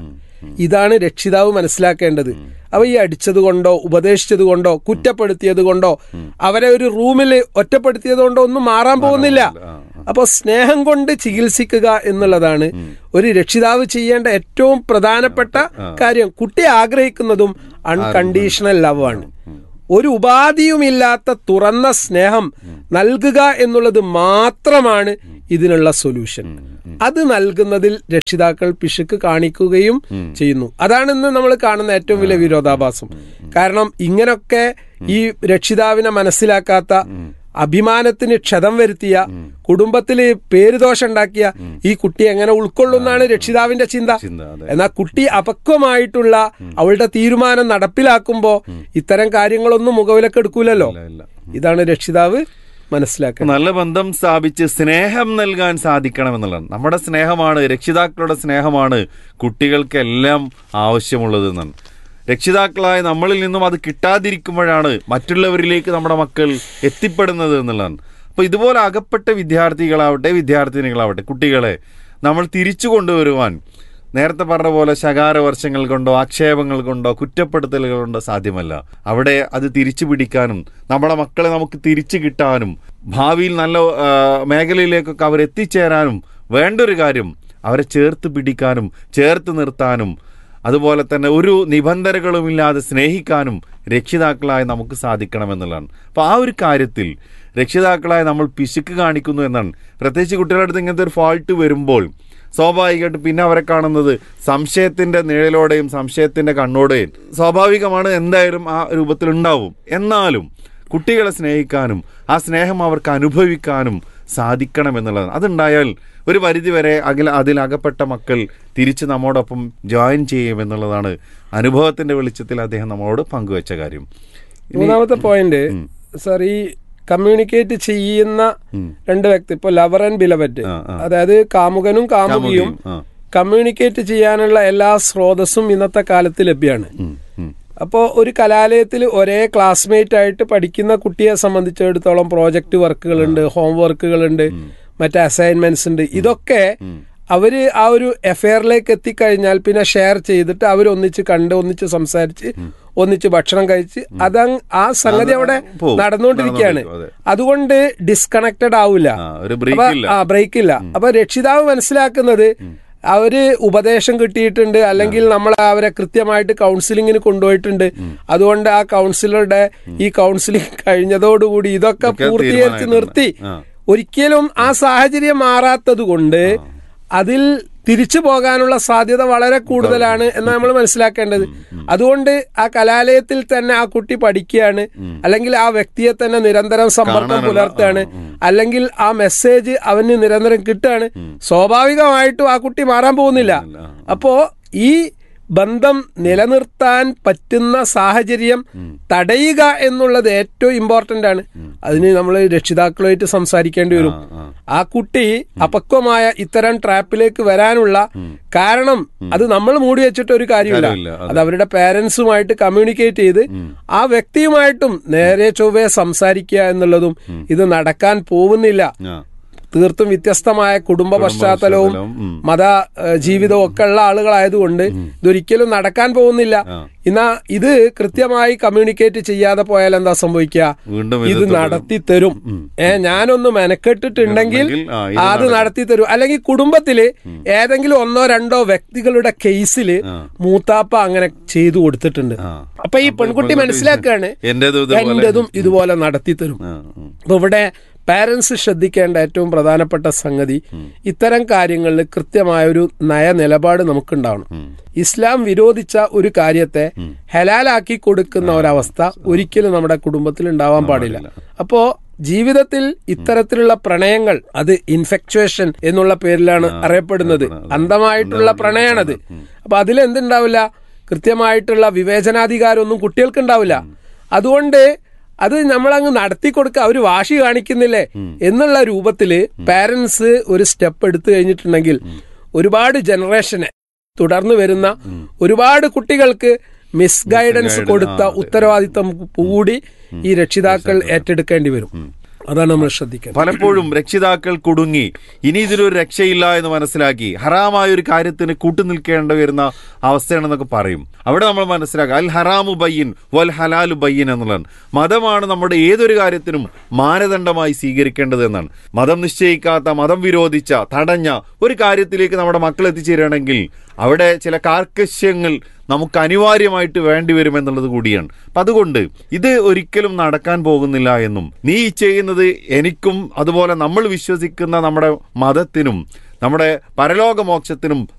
ഇതാണ് രക്ഷിതാവ് മനസ്സിലാക്കേണ്ടത്. അപ്പൊ ഈ അടിച്ചത് കൊണ്ടോ ഉപദേശിച്ചത് കൊണ്ടോ കുറ്റപ്പെടുത്തിയത് കൊണ്ടോ അവരെ ഒരു റൂമിൽ ഒറ്റപ്പെടുത്തിയത് കൊണ്ടോ ഒന്നും മാറാൻ പോകുന്നില്ല. അപ്പൊ സ്നേഹം കൊണ്ട് ചികിത്സിക്കുക എന്നുള്ളതാണ് ഒരു രക്ഷിതാവ് ചെയ്യേണ്ട ഏറ്റവും പ്രധാനപ്പെട്ട കാര്യം. കുട്ടി ആഗ്രഹിക്കുന്നതും അൺകണ്ടീഷണൽ ലവ് ആണ്. ഒരു ഉപാധിയുമില്ലാത്ത തുറന്ന സ്നേഹം നൽകുക എന്നുള്ളത് മാത്രമാണ് ഇതിനുള്ള സൊല്യൂഷൻ. അത് നൽകുന്നതിൽ രക്ഷിതാക്കൾ പിശുക്ക് കാണിക്കുകയും ചെയ്യുന്നു. അതാണ് ഇന്ന് നമ്മൾ കാണുന്ന ഏറ്റവും വലിയ വിരോധാഭാസം. കാരണം ഇങ്ങനൊക്കെ ഈ രക്ഷിതാവിനെ മനസ്സിലാക്കാത്ത, അഭിമാനത്തിന് ക്ഷതം വരുത്തിയ, കുടുംബത്തില് പേരുദോഷം ഉണ്ടാക്കിയ ഈ കുട്ടി എങ്ങനെ ഉൾക്കൊള്ളുന്നാണ് രക്ഷിതാവിന്റെ ചിന്ത. എന്നാൽ കുട്ടി അപക്വമായിട്ടുള്ള അവളുടെ തീരുമാനം നടപ്പിലാക്കുമ്പോ ഇത്തരം കാര്യങ്ങളൊന്നും മുഖവിലക്കെടുക്കൂലല്ലോ. ഇതാണ് രക്ഷിതാവ് മനസ്സിലാക്കുക. നല്ല ബന്ധം സ്ഥാപിച്ച് സ്നേഹം നൽകാൻ സാധിക്കണമെന്നുള്ളതാണ്. നമ്മുടെ സ്നേഹമാണ്, രക്ഷിതാക്കളുടെ സ്നേഹമാണ് കുട്ടികൾക്കെല്ലാം ആവശ്യമുള്ളത് എന്നാണ്. രക്ഷിതാക്കളായ നമ്മളിൽ നിന്നും അത് കിട്ടാതിരിക്കുമ്പോഴാണ് മറ്റുള്ളവരിലേക്ക് നമ്മുടെ മക്കൾ എത്തിപ്പെടുന്നത് എന്നുള്ളതാണ്. അപ്പോൾ ഇതുപോലെ അകപ്പെട്ട വിദ്യാർത്ഥികളാവട്ടെ വിദ്യാർത്ഥിനികളാവട്ടെ കുട്ടികളെ നമ്മൾ തിരിച്ചു കൊണ്ടുവരുവാൻ നേരത്തെ പറഞ്ഞ പോലെ ശകാരവർഷങ്ങൾ കൊണ്ടോ ആക്ഷേപങ്ങൾ കൊണ്ടോ കുറ്റപ്പെടുത്തലുകൾ കൊണ്ടോ സാധ്യമല്ല. അവിടെ അത് തിരിച്ചു പിടിക്കാനും നമ്മുടെ മക്കളെ നമുക്ക് തിരിച്ചു കിട്ടാനും ഭാവിയിൽ നല്ല മേഖലയിലേക്കൊക്കെ അവരെത്തിച്ചേരാനും വേണ്ടൊരു കാര്യം അവരെ ചേർത്ത് പിടിക്കാനും ചേർത്ത് നിർത്താനും അതുപോലെ തന്നെ ഒരു നിബന്ധനകളുമില്ലാതെ സ്നേഹിക്കാനും രക്ഷിതാക്കളായി നമുക്ക് സാധിക്കണമെന്നുള്ളതാണ്. അപ്പോൾ ആ ഒരു കാര്യത്തിൽ രക്ഷിതാക്കളായി നമ്മൾ പിശുക്ക് കാണിക്കുന്നു എന്നാണ്. പ്രത്യേകിച്ച് കുട്ടികളുടെ അടുത്ത് ഇങ്ങനത്തെ ഒരു ഫാൾട്ട് വരുമ്പോൾ സ്വാഭാവികമായിട്ട് പിന്നെ അവരെ കാണുന്നത് സംശയത്തിൻ്റെ നിഴലോടെയും സംശയത്തിൻ്റെ കണ്ണോടെയും സ്വാഭാവികമാണ്, എന്തായാലും ആ രൂപത്തിലുണ്ടാവും. എന്നാലും കുട്ടികളെ സ്നേഹിക്കാനും ആ സ്നേഹം അവർക്ക് അനുഭവിക്കാനും സാധിക്കണം എന്നുള്ളതാണ്. അതുണ്ടായാൽ ഒരു പരിധിവരെ അകല അതിലകപ്പെട്ട മക്കൾ തിരിച്ച് നമ്മോടൊപ്പം ജോയിൻ ചെയ്യുമെന്നുള്ളതാണ് അനുഭവത്തിന്റെ വെളിച്ചത്തിൽ അദ്ദേഹം നമ്മളോട് പങ്കുവെച്ച കാര്യം. മൂന്നാമത്തെ പോയിന്റ് സാർ, ഈ കമ്മ്യൂണിക്കേറ്റ് ചെയ്യുന്ന രണ്ട് വ്യക്തി, ഇപ്പൊ ലവർ ആൻഡ് ബിലവറ്റ്, അതായത് കാമുകനും കാമുകിയും കമ്മ്യൂണിക്കേറ്റ് ചെയ്യാനുള്ള എല്ലാ സ്രോതസ്സും ഇന്നത്തെ കാലത്ത് ലഭ്യമാണ്. അപ്പോൾ ഒരു കലാലയത്തിൽ ഒരേ ക്ലാസ്മേറ്റ് ആയിട്ട് പഠിക്കുന്ന കുട്ടിയെ സംബന്ധിച്ചിടത്തോളം പ്രോജക്റ്റ് വർക്കുകളുണ്ട്, ഹോം വർക്കുകളുണ്ട്, മറ്റേ അസൈൻമെന്റ്സ് ഉണ്ട്. ഇതൊക്കെ അവര് ആ ഒരു അഫെയറിലേക്ക് എത്തിക്കഴിഞ്ഞാൽ പിന്നെ ഷെയർ ചെയ്തിട്ട് അവർ ഒന്നിച്ച് കണ്ട് ഒന്നിച്ച് സംസാരിച്ച് ഒന്നിച്ച് ഭക്ഷണം കഴിച്ച് അത് ആ സംഗതി അവിടെ നടന്നുകൊണ്ടിരിക്കുകയാണ്. അതുകൊണ്ട് ഡിസ്കണക്റ്റഡ് ആവില്ല, ആ ബ്രേക്ക് ഇല്ല. അപ്പൊ രക്ഷിതാവ് മനസ്സിലാക്കുന്നത് അവര് ഉപദേശം കിട്ടിയിട്ടുണ്ട്, അല്ലെങ്കിൽ നമ്മൾ അവരെ കൃത്യമായിട്ട് കൗൺസിലിങ്ങിന് കൊണ്ടുപോയിട്ടുണ്ട്. അതുകൊണ്ട് ആ കൗൺസിലറുടെ ഈ കൗൺസിലിംഗ് കഴിഞ്ഞതോടുകൂടി ഇതൊക്കെ പൂർത്തീകരിച്ച് നിർത്തി. ഒരിക്കലും ആ സാഹചര്യം മാറാത്തത് കൊണ്ട് അതിൽ തിരിച്ചു പോകാനുള്ള സാധ്യത വളരെ കൂടുതലാണ് എന്ന് നമ്മൾ മനസ്സിലാക്കേണ്ടത്. അതുകൊണ്ട് ആ കലാലയത്തിൽ തന്നെ ആ കുട്ടി പഠിക്കുകയാണ്, അല്ലെങ്കിൽ ആ വ്യക്തിയെ തന്നെ നിരന്തരം സമ്പർക്കം പുലർത്തുകയാണ്, അല്ലെങ്കിൽ ആ മെസ്സേജ് അവന് നിരന്തരം കിട്ടുകയാണ്, സ്വാഭാവികമായിട്ടും ആ കുട്ടി മാറാൻ പോകുന്നില്ല. അപ്പോ ഈ ബന്ധം നിലനിർത്താൻ പറ്റുന്ന സാഹചര്യം തടയുക എന്നുള്ളത് ഏറ്റവും ഇമ്പോർട്ടന്റ് ആണ്. അതിന് നമ്മൾ രക്ഷിതാക്കളുമായിട്ട് സംസാരിക്കേണ്ടി വരും. ആ കുട്ടി അപക്വമായ ഇത്തരം ട്രാപ്പിലേക്ക് വരാനുള്ള കാരണം അത് നമ്മൾ മൂടി വെച്ചിട്ട് ഒരു കാര്യമില്ല. അത് അവരുടെ പേരൻസുമായിട്ട് കമ്മ്യൂണിക്കേറ്റ് ചെയ്ത് ആ വ്യക്തിയുമായിട്ടും നേരെ ചൊവ്വേ സംസാരിക്കുക എന്നുള്ളതും ഇത് നടക്കാൻ പോകുന്നില്ല. തീർത്തും വ്യത്യസ്തമായ കുടുംബ പശ്ചാത്തലവും മത ജീവിതവും ഒക്കെ ഉള്ള ആളുകളായതുകൊണ്ട് ഇതൊരിക്കലും നടക്കാൻ പോകുന്നില്ല. എന്നാ ഇത് കൃത്യമായി കമ്മ്യൂണിക്കേറ്റ് ചെയ്യാതെ പോയാൽ എന്താ സംഭവിക്കുക? ഇത് നടത്തി തരും. ഏ ഞാനൊന്ന് മെനക്കെട്ടിട്ടുണ്ടെങ്കിൽ അത് നടത്തി തരും. അല്ലെങ്കിൽ കുടുംബത്തില് ഏതെങ്കിലും ഒന്നോ രണ്ടോ വ്യക്തികളുടെ കേസില് മൂത്താപ്പ അങ്ങനെ ചെയ്തു കൊടുത്തിട്ടുണ്ട്. അപ്പൊ ഈ പെൺകുട്ടി മനസ്സിലാക്കുകയാണ് എന്റേതും ഇതുപോലെ നടത്തി തരും. അപ്പൊ ഇവിടെ പാരന്റ്സ് ശ്രദ്ധിക്കേണ്ട ഏറ്റവും പ്രധാനപ്പെട്ട സംഗതി ഇത്തരം കാര്യങ്ങളിൽ കൃത്യമായ ഒരു നയ നിലപാട് നമുക്കുണ്ടാവണം. ഇസ്ലാം വിരോധിച്ച ഒരു കാര്യത്തെ ഹലാലാക്കി കൊടുക്കുന്ന ഒരവസ്ഥ ഒരിക്കലും നമ്മുടെ കുടുംബത്തിൽ ഉണ്ടാവാൻ പാടില്ല. അപ്പോ ജീവിതത്തിൽ ഇത്തരത്തിലുള്ള പ്രണയങ്ങൾ അത് ഇൻഫെക്ച്വേഷൻ എന്നുള്ള പേരിലാണ് അറിയപ്പെടുന്നത്. അന്ധമായിട്ടുള്ള പ്രണയാണത്. അപ്പൊ അതിലെന്തുണ്ടാവില്ല, കൃത്യമായിട്ടുള്ള വിവേചനാധികാരമൊന്നും കുട്ടികൾക്ക് ഉണ്ടാവില്ല. അതുകൊണ്ട് അത് നമ്മളങ്ങ് നടത്തി കൊടുക്കുക, അവർ വാശി കാണിക്കുന്നില്ലേ എന്നുള്ള രൂപത്തില് പാരന്റ്സ് ഒരു സ്റ്റെപ്പ് എടുത്തു കഴിഞ്ഞിട്ടുണ്ടെങ്കിൽ ഒരുപാട് ജനറേഷനെ തുടർന്ന് വരുന്ന ഒരുപാട് കുട്ടികൾക്ക് മിസ്ഗൈഡൻസ് കൊടുത്ത ഉത്തരവാദിത്തം കൂടി ഈ രക്ഷിതാക്കൾ ഏറ്റെടുക്കേണ്ടി വരും. അതാണ് നമ്മൾ ശ്രദ്ധിക്കുന്നത്. പലപ്പോഴും രക്ഷിതാക്കൾ കുടുങ്ങി ഇനി ഇതിലൊരു രക്ഷയില്ല എന്ന് മനസ്സിലാക്കി ഹറാമായ ഒരു കാര്യത്തിന് കൂട്ടുനിൽക്കേണ്ടി വരുന്ന അവസ്ഥയാണെന്നൊക്കെ പറയും. അവിടെ നമ്മൾ മനസ്സിലാക്കുക അൽ ഹറാമു ബയ്യിൻ വൽ ഹലാലു ബയ്യിൻ എന്നുള്ളതാണ്. മതമാണ് നമ്മുടെ ഏതൊരു കാര്യത്തിനും മാനദണ്ഡമായി സ്വീകരിക്കേണ്ടത് എന്നാണ്. മതം നിശ്ചയിക്കാത്ത, മതം വിരോധിച്ച, തടഞ്ഞ ഒരു കാര്യത്തിലേക്ക് നമ്മുടെ മക്കൾ എത്തിച്ചേരുകയാണെങ്കിൽ അവിടെ ചില കാർക്കശ്യങ്ങൾ നമുക്ക് അനിവാര്യമായിട്ട് വേണ്ടി വരുമെന്നുള്ളത് കൂടിയാണ്. അപ്പം അതുകൊണ്ട് ഇത് ഒരിക്കലും നടക്കാൻ പോകുന്നില്ല എന്നും നീ ചെയ്യുന്നത് എനിക്കും അതുപോലെ നമ്മൾ വിശ്വസിക്കുന്ന നമ്മുടെ മതത്തിനും നമ്മുടെ പരലോകമോക്ഷത്തിനും